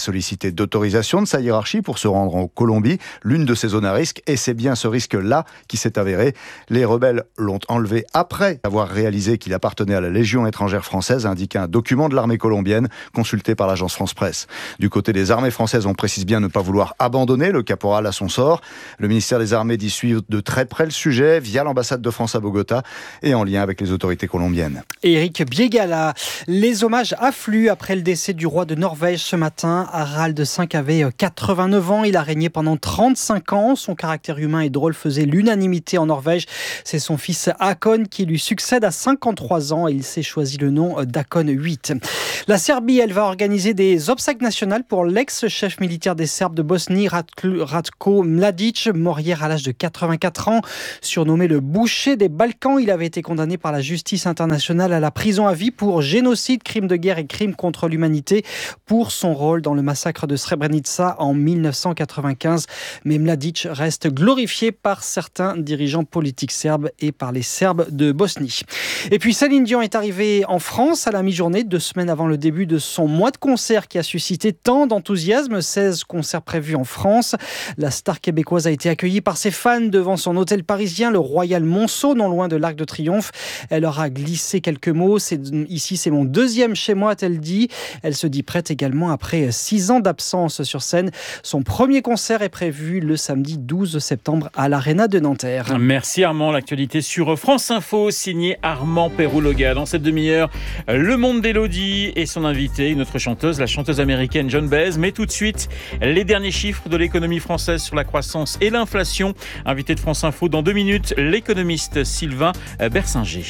X: sollicité d'autorisation de sa hiérarchie pour se rendre en Colombie, l'une de ces zones à risque, et c'est bien ce risque-là qui s'est avéré. Les rebelles l'ont enlevé après avoir réalisé qu'il appartenait à la Légion étrangère française, a indiqué un document de l'armée colombienne consulté par l'agence France-Presse. Du côté des armées françaises, on précise bien ne pas vouloir abandonner le caporal à son sort. Le ministère des Armées dit suivre de très près le sujet via l'ambassade de France à Bogota et en lien avec les autorités colombiennes.
G: Éric Biégala, les hommages affluent après le décès du roi de Norvège ce matin. Harald V avait 89 ans, il a régné pendant 35 ans. Son caractère humain et drôle faisait l'unanimité en Norvège. C'est son fils Håkon qui lui succède à 53 ans. Il s'est choisi le nom d'Hakon VIII. La Serbie, elle va organiser des obsèques nationales pour l'ex-chef militaire des Serbes de Bosnie, Ratko Mladic, mort hier à l'âge de 84 ans. Surnommé le boucher des Balkans, il avait été condamné par la justice internationale à la prison à vie pour génocide, crime de guerre et crime contre l'humanité pour son rôle dans le massacre de Srebrenica en 1995. Mais Mladic reste glorifié par certains dirigeants politiques serbes et par les Serbes de Bosnie. Et puis Céline Dion est arrivée en France à la mi-journée, 2 semaines avant le début de son mois de concerts qui a suscité tant d'enthousiasme. 16 concerts prévus en France. La star québécoise a été accueillie par ses fans devant son hôtel parisien, le Royal Monceau, non loin de l'Arc de Triomphe. Elle leur a glissé quelques mots. Ici, c'est mon 2e chez moi, a-t-elle dit. Elle se dit prête également après 6 ans d'absence sur scène. Son premier concert est prévu le samedi 12 septembre à l'Arena de Nanterre.
B: Merci Armand. L'actualité sur France Info, signé Armand Perrou-Loga. Dans cette demi-heure, le monde d'Élodie et son invité, une autre chanteuse, la chanteuse américaine Joan Baez. Mais tout de suite, les derniers chiffres de l'économie française sur la croissance et l'inflation. Invité de France Info dans 2 minutes, l'économiste Sylvain Bersinger.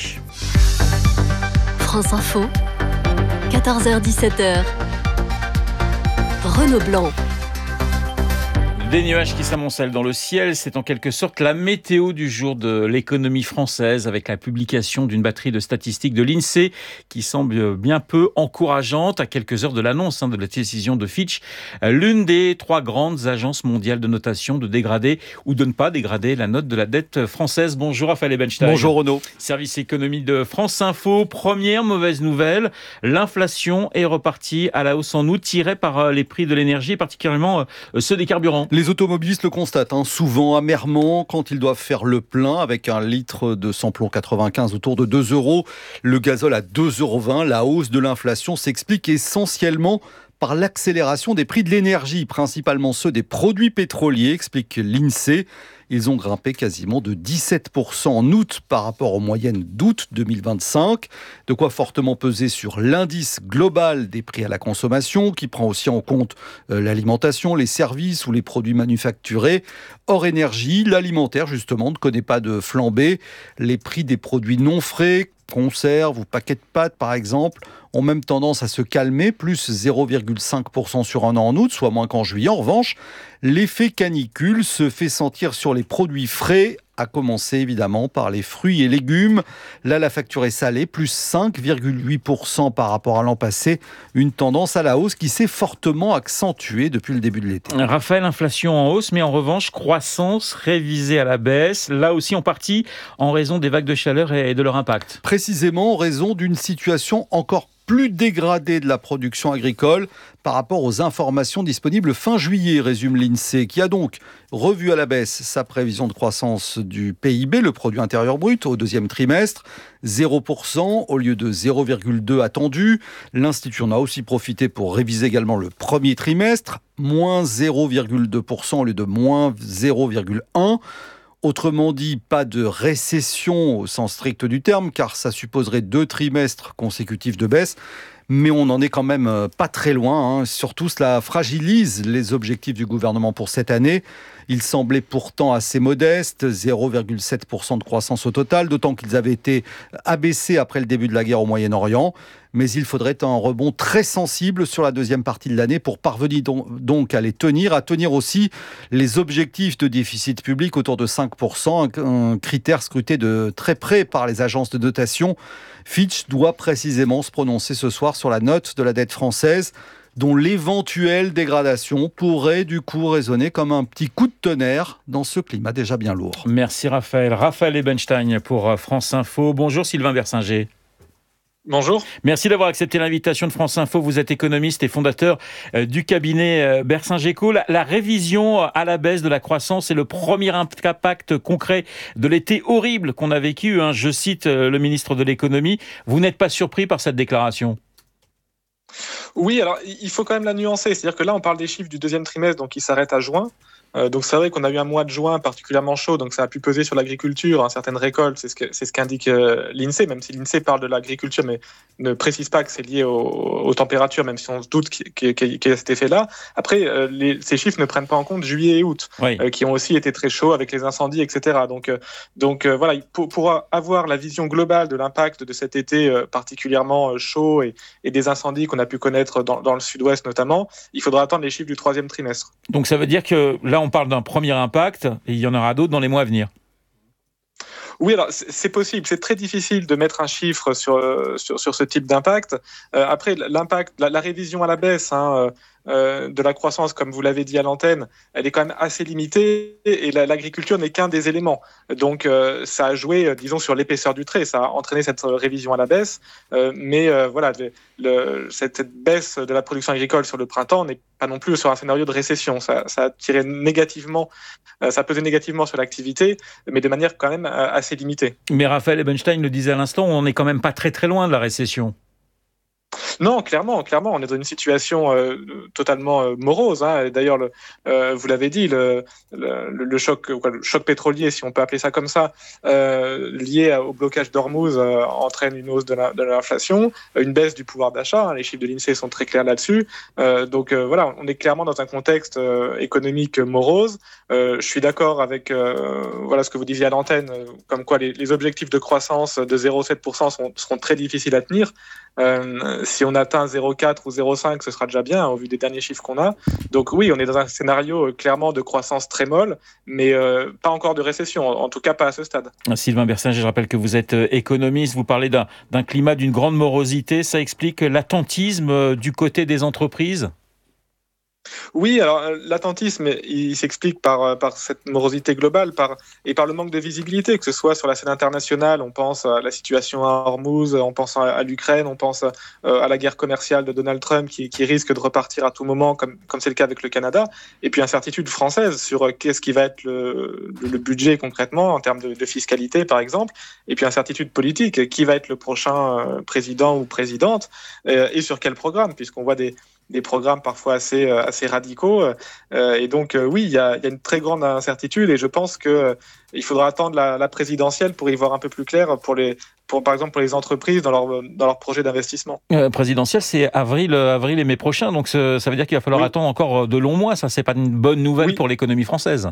I: France Info, 14h-17h, Renaud Blanc.
B: Des nuages qui s'amoncellent dans le ciel, c'est en quelque sorte la météo du jour de l'économie française avec la publication d'une batterie de statistiques de l'INSEE qui semble bien peu encourageante à quelques heures de l'annonce de la décision de Fitch, l'une des 3 grandes agences mondiales de notation, de dégrader ou de ne pas dégrader la note de la dette française. Bonjour Raphaël Ebenstein.
J: Bonjour Renaud.
B: Service économie de France Info. Première mauvaise nouvelle, l'inflation est repartie à la hausse en août, tirée par les prix de l'énergie, particulièrement ceux des carburants.
J: Les automobilistes le constatent, souvent amèrement, quand ils doivent faire le plein avec un litre de samplon 95 autour de 2 €, le gazole à 2,20 €. La hausse de l'inflation s'explique essentiellement par l'accélération des prix de l'énergie, principalement ceux des produits pétroliers, explique l'INSEE. Ils ont grimpé quasiment de 17% en août par rapport aux moyennes d'août 2025. De quoi fortement peser sur l'indice global des prix à la consommation, qui prend aussi en compte l'alimentation, les services ou les produits manufacturés. Hors énergie, l'alimentaire justement ne connaît pas de flambée. Les prix des produits non frais, conserves ou paquets de pâtes par exemple, ont même tendance à se calmer, plus 0,5% sur un an en août, soit moins qu'en juillet. En revanche, l'effet canicule se fait sentir sur les produits frais, à commencer évidemment par les fruits et légumes. Là, la facture est salée, plus 5,8% par rapport à l'an passé. Une tendance à la hausse qui s'est fortement accentuée depuis le début de l'été.
B: Raphaël, inflation en hausse, mais en revanche, croissance révisée à la baisse. Là aussi en partie en raison des vagues de chaleur et de leur impact.
J: Précisément en raison d'une situation encore plus dégradée de la production agricole par rapport aux informations disponibles fin juillet, résume l'INSEE, qui a donc revu à la baisse sa prévision de croissance du PIB, le produit intérieur brut, au 2e trimestre, 0% au lieu de 0,2 attendu. L'Institut en a aussi profité pour réviser également le premier trimestre, moins 0,2% au lieu de moins 0,1%. Autrement dit, pas de récession au sens strict du terme, car ça supposerait 2 trimestres consécutifs de baisse. Mais on n'en est quand même pas très loin. Surtout, cela fragilise les objectifs du gouvernement pour cette année. Ils semblaient pourtant assez modestes, 0,7% de croissance au total, d'autant qu'ils avaient été abaissés après le début de la guerre au Moyen-Orient. Mais il faudrait un rebond très sensible sur la deuxième partie de l'année pour parvenir donc à les tenir, à tenir aussi les objectifs de déficit public autour de 5%, un critère scruté de très près par les agences de notation. Fitch doit précisément se prononcer ce soir sur la note de la dette française, dont l'éventuelle dégradation pourrait du coup résonner comme un petit coup de tonnerre dans ce climat déjà bien lourd.
B: Merci Raphaël. Raphaël Ebenstein pour France Info. Bonjour Sylvain Bersinger.
D: Bonjour.
B: Merci d'avoir accepté l'invitation de France Info. Vous êtes économiste et fondateur du cabinet Bercing-Géco. La révision à la baisse de la croissance est le premier impact concret de l'été horrible qu'on a vécu. Je cite le ministre de l'économie. Vous n'êtes pas surpris par cette déclaration ?
D: Oui, alors il faut quand même la nuancer. C'est-à-dire que là, on parle des chiffres du deuxième trimestre, donc qui s'arrêtent à juin. Donc c'est vrai qu'on a eu un mois de juin particulièrement chaud, donc ça a pu peser sur l'agriculture, certaines récoltes, c'est ce qu'indique l'INSEE, même si l'INSEE parle de l'agriculture, mais ne précise pas que c'est lié aux températures, même si on se doute qu'il y a cet effet-là. Après, ces chiffres ne prennent pas en compte juillet et août, qui ont aussi été très chauds avec les incendies, etc. Donc voilà, pour avoir la vision globale de l'impact de cet été particulièrement chaud et des incendies qu'on a pu connaître dans le sud-ouest notamment, il faudra attendre les chiffres du troisième trimestre.
B: Donc ça veut dire que là, on parle d'un premier impact et il y en aura d'autres dans les mois à venir.
D: Oui, alors c'est possible. C'est très difficile de mettre un chiffre sur ce type d'impact. Après, l'impact, la révision à la baisse de la croissance, comme vous l'avez dit à l'antenne, elle est quand même assez limitée et l'agriculture n'est qu'un des éléments. Donc ça a joué, disons, sur l'épaisseur du trait. Ça a entraîné cette révision à la baisse. Mais voilà, cette baisse de la production agricole sur le printemps n'est pas non plus sur un scénario de récession. Ça a tiré négativement, ça a pesé négativement sur l'activité, mais de manière quand même assez limitée.
B: Mais Raphaël Ebenstein le disait à l'instant, on n'est quand même pas très très loin de la récession.
D: Non, clairement, on est dans une situation totalement morose. D'ailleurs, vous l'avez dit, le choc pétrolier, si on peut appeler ça comme ça, lié au blocage d'Ormuz, entraîne une hausse de l'inflation, une baisse du pouvoir d'achat. Les chiffres de l'INSEE sont très clairs là-dessus. Donc voilà, on est clairement dans un contexte économique morose. Je suis d'accord avec ce que vous disiez à l'antenne, comme quoi les objectifs de croissance de 0,7% seront très difficiles à tenir. Si on atteint 0,4 ou 0,5, ce sera déjà bien au vu des derniers chiffres qu'on a. Donc oui, on est dans un scénario clairement de croissance très molle, mais pas encore de récession, en tout cas pas à ce stade.
B: Sylvain Bercing, je rappelle que vous êtes économiste, vous parlez d'un climat d'une grande morosité, ça explique l'attentisme du côté des entreprises ?
D: Oui, alors l'attentisme, il s'explique par cette morosité globale et par le manque de visibilité, que ce soit sur la scène internationale, on pense à la situation à Hormuz, on pense à l'Ukraine, on pense à la guerre commerciale de Donald Trump qui risque de repartir à tout moment, comme c'est le cas avec le Canada, et puis incertitude française sur qu'est-ce qui va être le budget concrètement en termes de fiscalité par exemple, et puis incertitude politique, qui va être le prochain président ou présidente, et sur quel programme, puisqu'on voit des programmes parfois assez radicaux. Et donc, oui, il y a une très grande incertitude et je pense qu'il faudra attendre la présidentielle pour y voir un peu plus clair par exemple, pour les entreprises dans leur projet d'investissement.
B: Présidentielle, c'est avril et mai prochain. Donc, ça veut dire qu'il va falloir attendre encore de longs mois. Ça, c'est pas une bonne nouvelle pour l'économie française.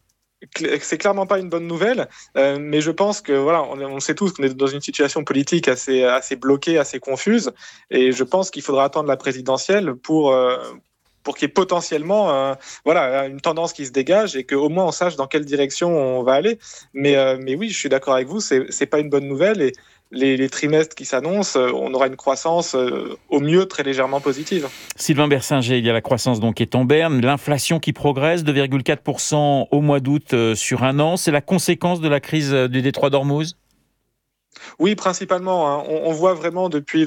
D: C'est clairement pas une bonne nouvelle, mais je pense que voilà, on sait tous qu'on est dans une situation politique assez bloquée, assez confuse, et je pense qu'il faudra attendre la présidentielle pour qu'il y ait potentiellement une tendance qui se dégage et qu'au moins on sache dans quelle direction on va aller. Mais oui, je suis d'accord avec vous, c'est pas une bonne nouvelle et les trimestres qui s'annoncent, on aura une croissance au mieux très légèrement positive.
B: Sylvain Bercing, il y a la croissance donc qui est en berne, l'inflation qui progresse, 2,4% au mois d'août sur un an. C'est la conséquence de la crise du détroit d'Ormuz ?
D: Oui, principalement. On voit vraiment depuis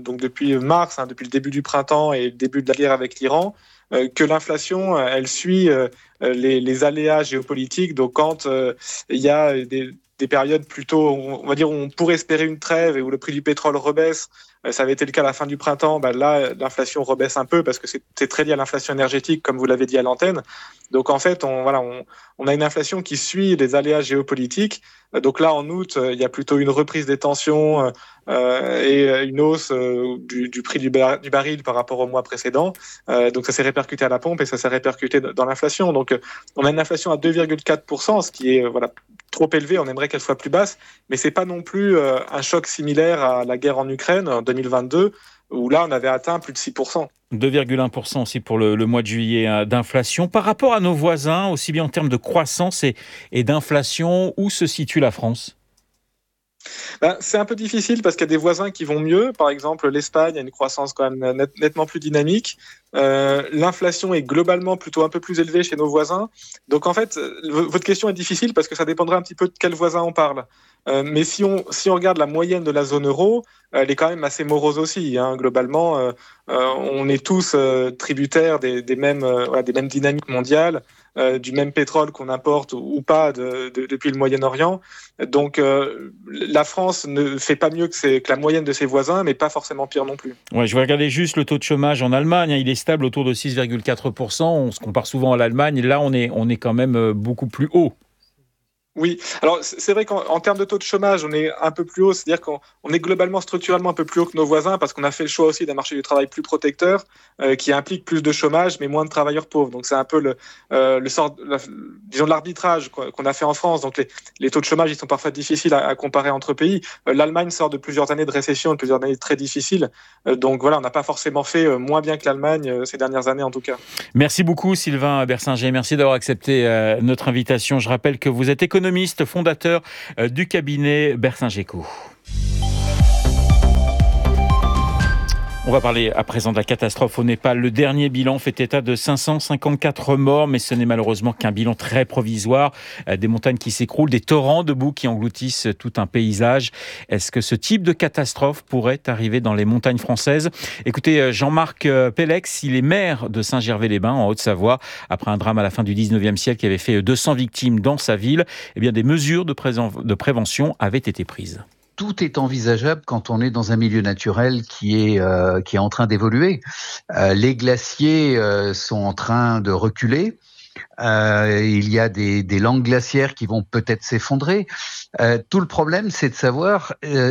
D: mars, depuis le début du printemps et le début de la guerre avec l'Iran, que l'inflation, elle suit les aléas géopolitiques. Donc quand il y a des périodes plutôt, on va dire, où on pourrait espérer une trêve et où le prix du pétrole rebaisse, ça avait été le cas à la fin du printemps, là, l'inflation rebaisse un peu parce que c'est très lié à l'inflation énergétique, comme vous l'avez dit à l'antenne. Donc en fait, on a une inflation qui suit les aléas géopolitiques. Donc là, en août, il y a plutôt une reprise des tensions et une hausse du prix du baril par rapport au mois précédent. Donc ça s'est répercuté à la pompe et ça s'est répercuté dans l'inflation. Donc on a une inflation à 2,4%, ce qui est trop élevé. On aimerait qu'elle soit plus basse, mais c'est pas non plus un choc similaire à la guerre en Ukraine en 2022, où là on avait atteint plus de 6%.
B: 2,1% aussi pour le mois de juillet d'inflation. Par rapport à nos voisins, aussi bien en termes de croissance et d'inflation, où se situe la France ?
D: C'est un peu difficile parce qu'il y a des voisins qui vont mieux. Par exemple, l'Espagne a une croissance quand même nettement plus dynamique. L'inflation est globalement plutôt un peu plus élevée chez nos voisins. Donc en fait, votre question est difficile parce que ça dépendrait un petit peu de quel voisin on parle. Mais si on regarde la moyenne de la zone euro, elle est quand même assez morose aussi. Globalement, on est tous tributaires des mêmes dynamiques mondiales. Du même pétrole qu'on importe ou pas depuis le Moyen-Orient. Donc la France ne fait pas mieux que la moyenne de ses voisins, mais pas forcément pire non plus.
B: Ouais, je vais regarder juste le taux de chômage en Allemagne. Il est stable autour de 6,4%. On se compare souvent à l'Allemagne. Là, on est quand même beaucoup plus haut.
D: Oui, alors c'est vrai qu'en termes de taux de chômage, on est un peu plus haut, c'est-à-dire qu'on est globalement, structurellement un peu plus haut que nos voisins parce qu'on a fait le choix aussi d'un marché du travail plus protecteur qui implique plus de chômage mais moins de travailleurs pauvres. Donc c'est un peu disons l'arbitrage qu'on a fait en France. Donc les taux de chômage, ils sont parfois difficiles à comparer entre pays. L'Allemagne sort de plusieurs années de récession, de plusieurs années très difficiles. Donc voilà, on n'a pas forcément fait moins bien que l'Allemagne ces dernières années en tout cas.
B: Merci beaucoup Sylvain Bersinger, merci d'avoir accepté notre invitation. Je rappelle que vous êtes économiste, fondateur du cabinet Bersinger & Co. On va parler à présent de la catastrophe au Népal. Le dernier bilan fait état de 554 morts, mais ce n'est malheureusement qu'un bilan très provisoire. Des montagnes qui s'écroulent, des torrents de boue qui engloutissent tout un paysage. Est-ce que ce type de catastrophe pourrait arriver dans les montagnes françaises ? Écoutez, Jean-Marc Pellex, il est maire de Saint-Gervais-les-Bains, en Haute-Savoie. Après un drame à la fin du 19e siècle qui avait fait 200 victimes dans sa ville, eh bien, des mesures de prévention avaient été prises.
I: Tout est envisageable quand on est dans un milieu naturel qui est en train d'évoluer. Les glaciers sont en train de reculer. Il y a des langues glaciaires qui vont peut-être s'effondrer. Tout le problème, c'est de savoir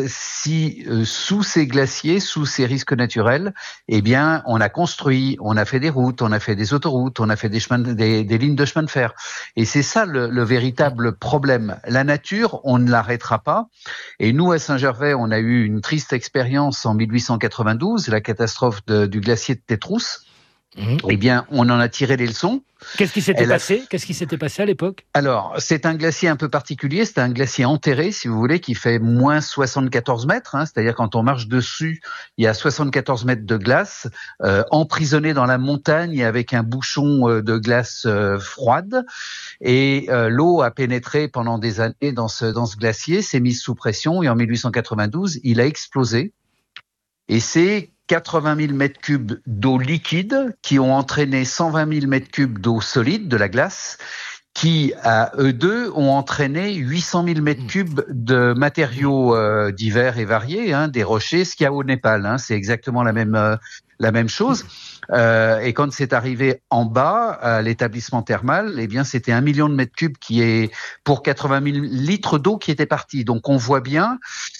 I: si sous ces glaciers, sous ces risques naturels, eh bien, on a construit, on a fait des routes, on a fait des autoroutes, on a fait des lignes de chemin de fer. Et c'est ça le véritable problème. La nature, on ne l'arrêtera pas. Et nous, à Saint-Gervais, on a eu une triste expérience en 1892, la catastrophe du glacier de Tétrousse. Eh bien, on en a tiré les leçons.
K: Qu'est-ce qui s'était passé à l'époque ?
I: Alors, c'est un glacier un peu particulier. C'est un glacier enterré, si vous voulez, qui fait moins 74 mètres. C'est-à-dire, quand on marche dessus, il y a 74 mètres de glace, emprisonné dans la montagne avec un bouchon de glace froide. Et l'eau a pénétré pendant des années dans ce glacier, s'est mise sous pression. Et en 1892, il a explosé. Et c'est 80 000 mètres cubes d'eau liquide qui ont entraîné 120 000 mètres cubes d'eau solide, de la glace, qui, à eux deux, ont entraîné 800 000 mètres cubes de matériaux divers et variés, des rochers, ce qu'il y a au Népal. C'est exactement la même chose. Et quand c'est arrivé en bas, à l'établissement thermal, eh bien, c'était 1 million de mètres cubes qui est pour 80 000 litres d'eau qui étaient partis. Donc, on voit bien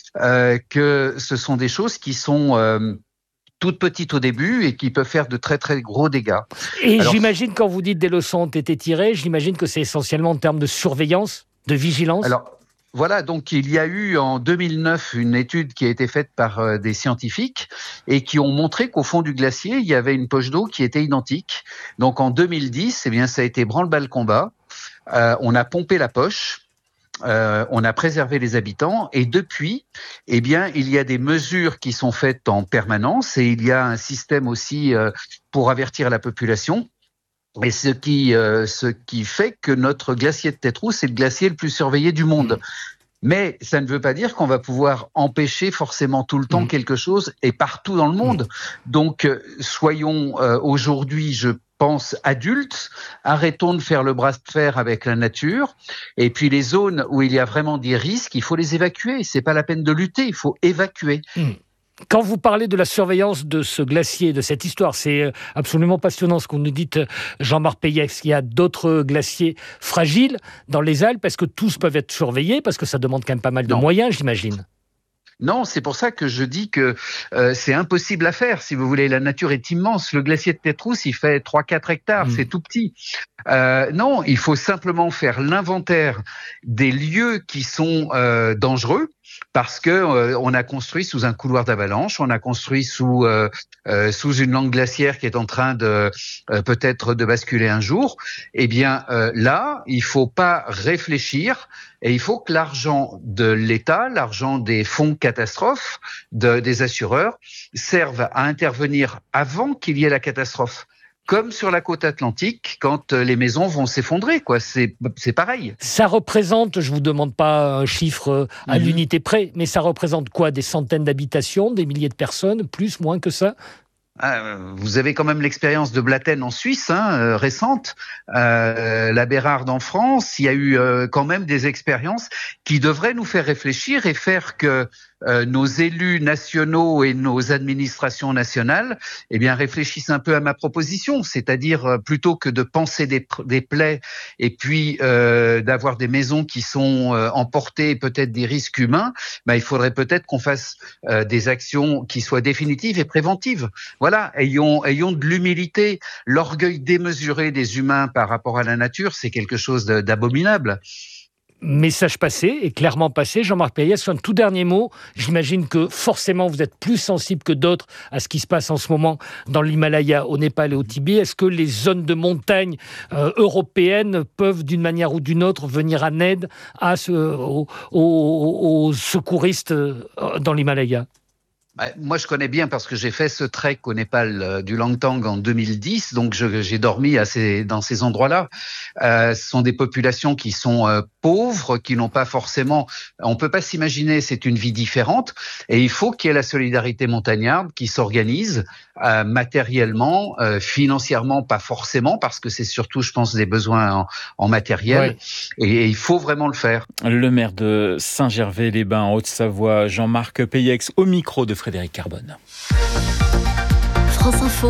I: que ce sont des choses qui sont toutes petites au début et qui peuvent faire de très très gros dégâts.
K: Et alors, j'imagine, quand vous dites des leçons ont été tirées, j'imagine que c'est essentiellement en termes de surveillance, de vigilance.
I: Alors voilà, donc il y a eu en 2009 une étude qui a été faite par des scientifiques et qui ont montré qu'au fond du glacier, il y avait une poche d'eau qui était identique. Donc en 2010, eh bien, ça a été branle-bas-le-combat. On a pompé la poche. On a préservé les habitants et depuis, eh bien, il y a des mesures qui sont faites en permanence et il y a un système aussi pour avertir la population. Et ce qui fait que notre glacier de Tétrousse est le glacier le plus surveillé du monde. Mais ça ne veut pas dire qu'on va pouvoir empêcher forcément tout le temps quelque chose et partout dans le monde. Donc, soyons aujourd'hui, je pense, adultes, arrêtons de faire le bras de fer avec la nature. Et puis les zones où il y a vraiment des risques, il faut les évacuer. C'est pas la peine de lutter, il faut évacuer.
K: Quand vous parlez de la surveillance de ce glacier, de cette histoire, c'est absolument passionnant ce qu'on nous dit, Jean-Marc Pellex. Il y a d'autres glaciers fragiles dans les Alpes. Est-ce que tous peuvent être surveillés ? Parce que ça demande quand même pas mal de moyens, j'imagine.
I: Non, c'est pour ça que je dis que c'est impossible à faire. Si vous voulez, la nature est immense. Le glacier de Tétrousse, il fait 3-4 hectares, c'est tout petit. Non, il faut simplement faire l'inventaire des lieux qui sont dangereux. parce que on a construit sous un couloir d'avalanche, on a construit sous une langue glaciaire qui est en train de peut-être de basculer un jour. Eh bien là, il faut pas réfléchir et il faut que l'argent de l'État, l'argent des fonds catastrophes, des assureurs, serve à intervenir avant qu'il y ait la catastrophe. Comme sur la côte atlantique, quand les maisons vont s'effondrer, quoi. C'est pareil.
K: Ça représente, je vous demande pas un chiffre à l'unité près, mais ça représente quoi? Des centaines d'habitations, des milliers de personnes, plus, moins que ça?
I: Vous avez quand même l'expérience de Blatten en Suisse, récente, la Bérarde en France. Il y a eu quand même des expériences qui devraient nous faire réfléchir et faire que nos élus nationaux et nos administrations nationales, eh bien, réfléchissent un peu à ma proposition, c'est-à-dire plutôt que de penser des plaies et puis d'avoir des maisons qui sont emportées et peut-être des risques humains, il faudrait peut-être qu'on fasse des actions qui soient définitives et préventives. Voilà, ayons de l'humilité. L'orgueil démesuré des humains par rapport à la nature, c'est quelque chose d'abominable.
K: Message passé, et clairement passé. Jean-Marc Payès, un tout dernier mot. J'imagine que forcément vous êtes plus sensible que d'autres à ce qui se passe en ce moment dans l'Himalaya, au Népal et au Tibet. Est-ce que les zones de montagne européennes peuvent d'une manière ou d'une autre venir en aide aux secouristes dans l'Himalaya ?
I: Moi, je connais bien parce que j'ai fait ce trek au Népal du Langtang en 2010, donc j'ai dormi dans ces endroits-là. Ce sont des populations qui sont pauvres, qui n'ont pas forcément... On peut pas s'imaginer, c'est une vie différente, et il faut qu'il y ait la solidarité montagnarde qui s'organise matériellement, financièrement, pas forcément, parce que c'est surtout, je pense, des besoins en matériel, et il faut vraiment le faire.
B: Le maire de Saint-Gervais-les-Bains, en Haute-Savoie, Jean-Marc Payeix, au micro de Frédéric Carbone.
C: France Info,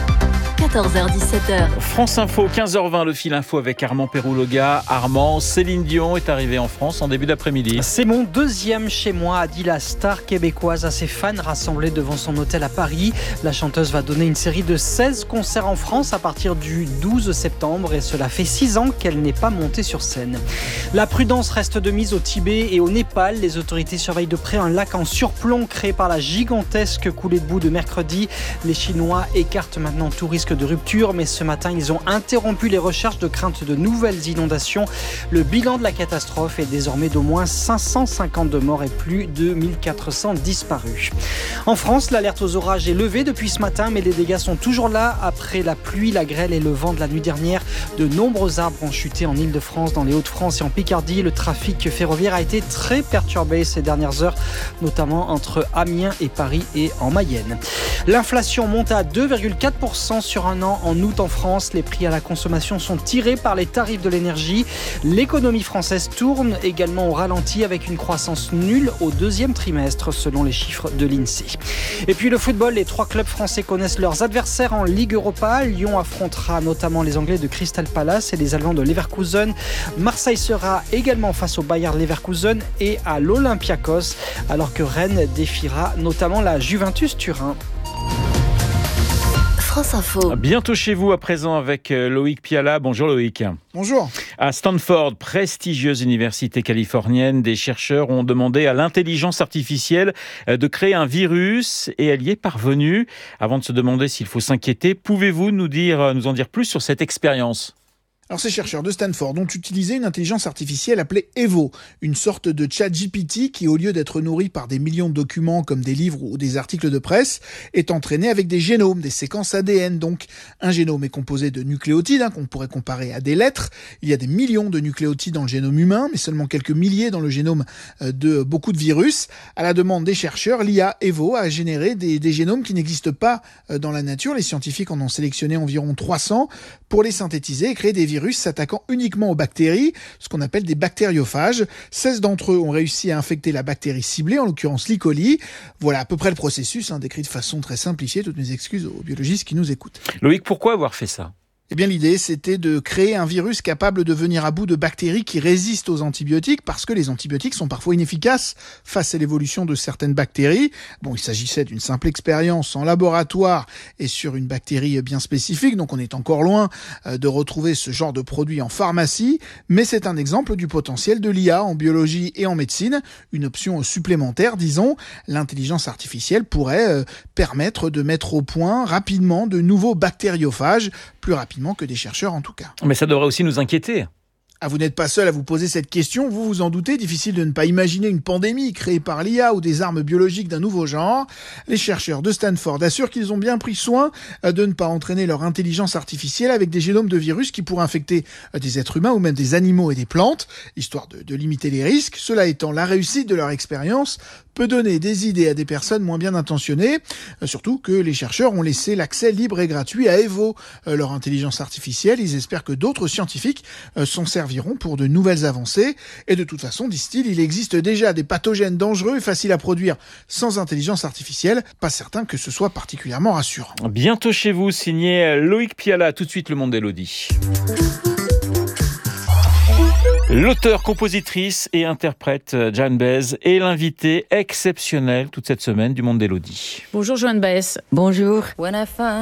C: 14h-17h.
B: France Info, 15h20, le fil info avec Armand Pérouloga. Armand, Céline Dion est arrivée en France en début d'après-midi.
G: C'est mon deuxième chez moi, a dit la star québécoise à ses fans rassemblés devant son hôtel à Paris. La chanteuse va donner une série de 16 concerts en France à partir du 12 septembre et cela fait 6 ans qu'elle n'est pas montée sur scène. La prudence reste de mise au Tibet et au Népal. Les autorités surveillent de près un lac en surplomb créé par la gigantesque coulée de boue de mercredi. Les Chinois écartent maintenant tout risque de rupture, mais ce matin, ils ont interrompu les recherches de crainte de nouvelles inondations. Le bilan de la catastrophe est désormais d'au moins 552 morts et plus de 1400 disparus. En France, l'alerte aux orages est levée depuis ce matin, mais les dégâts sont toujours là. Après la pluie, la grêle et le vent de la nuit dernière, de nombreux arbres ont chuté en Ile-de-France, dans les Hauts-de-France et en Picardie. Le trafic ferroviaire a été très perturbé ces dernières heures, notamment entre Amiens et Paris et en Mayenne. L'inflation monte à 2,4% sur un an en août en France. Les prix à la consommation sont tirés par les tarifs de l'énergie. L'économie française tourne également au ralenti avec une croissance nulle au deuxième trimestre selon les chiffres de l'INSEE. Et puis le football, les 3 clubs français connaissent leurs adversaires en Ligue Europa. Lyon affrontera notamment les Anglais de Crystal Palace et les Allemands de Leverkusen. Marseille sera également face au Bayer Leverkusen et à l'Olympiakos, alors que Rennes défiera notamment la Juventus Turin.
C: France Info.
B: Bientôt chez vous à présent avec Loïc Piala. Bonjour Loïc.
L: Bonjour.
B: À Stanford, prestigieuse université californienne, des chercheurs ont demandé à l'intelligence artificielle de créer un virus et elle y est parvenue. Avant de se demander s'il faut s'inquiéter, pouvez-vous nous en dire plus sur cette expérience ?
L: Alors ces chercheurs de Stanford ont utilisé une intelligence artificielle appelée Evo, une sorte de ChatGPT qui, au lieu d'être nourri par des millions de documents comme des livres ou des articles de presse, est entraîné avec des génomes, des séquences ADN. Donc un génome est composé de nucléotides qu'on pourrait comparer à des lettres. Il y a des millions de nucléotides dans le génome humain, mais seulement quelques milliers dans le génome de beaucoup de virus. À la demande des chercheurs, l'IA Evo a généré des génomes qui n'existent pas dans la nature. Les scientifiques en ont sélectionné environ 300 pour les synthétiser et créer des virus s'attaquant uniquement aux bactéries, ce qu'on appelle des bactériophages. 16 d'entre eux ont réussi à infecter la bactérie ciblée, en l'occurrence l'E. coli. Voilà à peu près le processus, décrit de façon très simplifiée. Toutes mes excuses aux biologistes qui nous écoutent.
B: Loïc, pourquoi avoir fait ça ?
L: Eh bien, l'idée, c'était de créer un virus capable de venir à bout de bactéries qui résistent aux antibiotiques, parce que les antibiotiques sont parfois inefficaces face à l'évolution de certaines bactéries. Bon, il s'agissait d'une simple expérience en laboratoire et sur une bactérie bien spécifique, donc on est encore loin de retrouver ce genre de produit en pharmacie, mais c'est un exemple du potentiel de l'IA en biologie et en médecine, une option supplémentaire, disons. L'intelligence artificielle pourrait permettre de mettre au point rapidement de nouveaux bactériophages, plus rapidement que des chercheurs en tout cas.
B: Mais ça devrait aussi nous inquiéter.
L: Ah, vous n'êtes pas seul à vous poser cette question, vous vous en doutez, difficile de ne pas imaginer une pandémie créée par l'IA ou des armes biologiques d'un nouveau genre. Les chercheurs de Stanford assurent qu'ils ont bien pris soin de ne pas entraîner leur intelligence artificielle avec des génomes de virus qui pourraient infecter des êtres humains ou même des animaux et des plantes, histoire de limiter les risques. Cela étant, la réussite de leur expérience peut donner des idées à des personnes moins bien intentionnées, surtout que les chercheurs ont laissé l'accès libre et gratuit à Evo, leur intelligence artificielle. Ils espèrent que d'autres scientifiques s'en serviront pour de nouvelles avancées. Et de toute façon, disent-ils, il existe déjà des pathogènes dangereux et faciles à produire sans intelligence artificielle. Pas certain que ce soit particulièrement rassurant.
B: Bientôt chez vous, signé Loïc Piala. Tout de suite, le monde d'Élodie. L'auteure, compositrice et interprète Joan Baez est l'invitée exceptionnelle toute cette semaine du monde d'Élodie.
M: Bonjour Joan Baez.
N: Bonjour.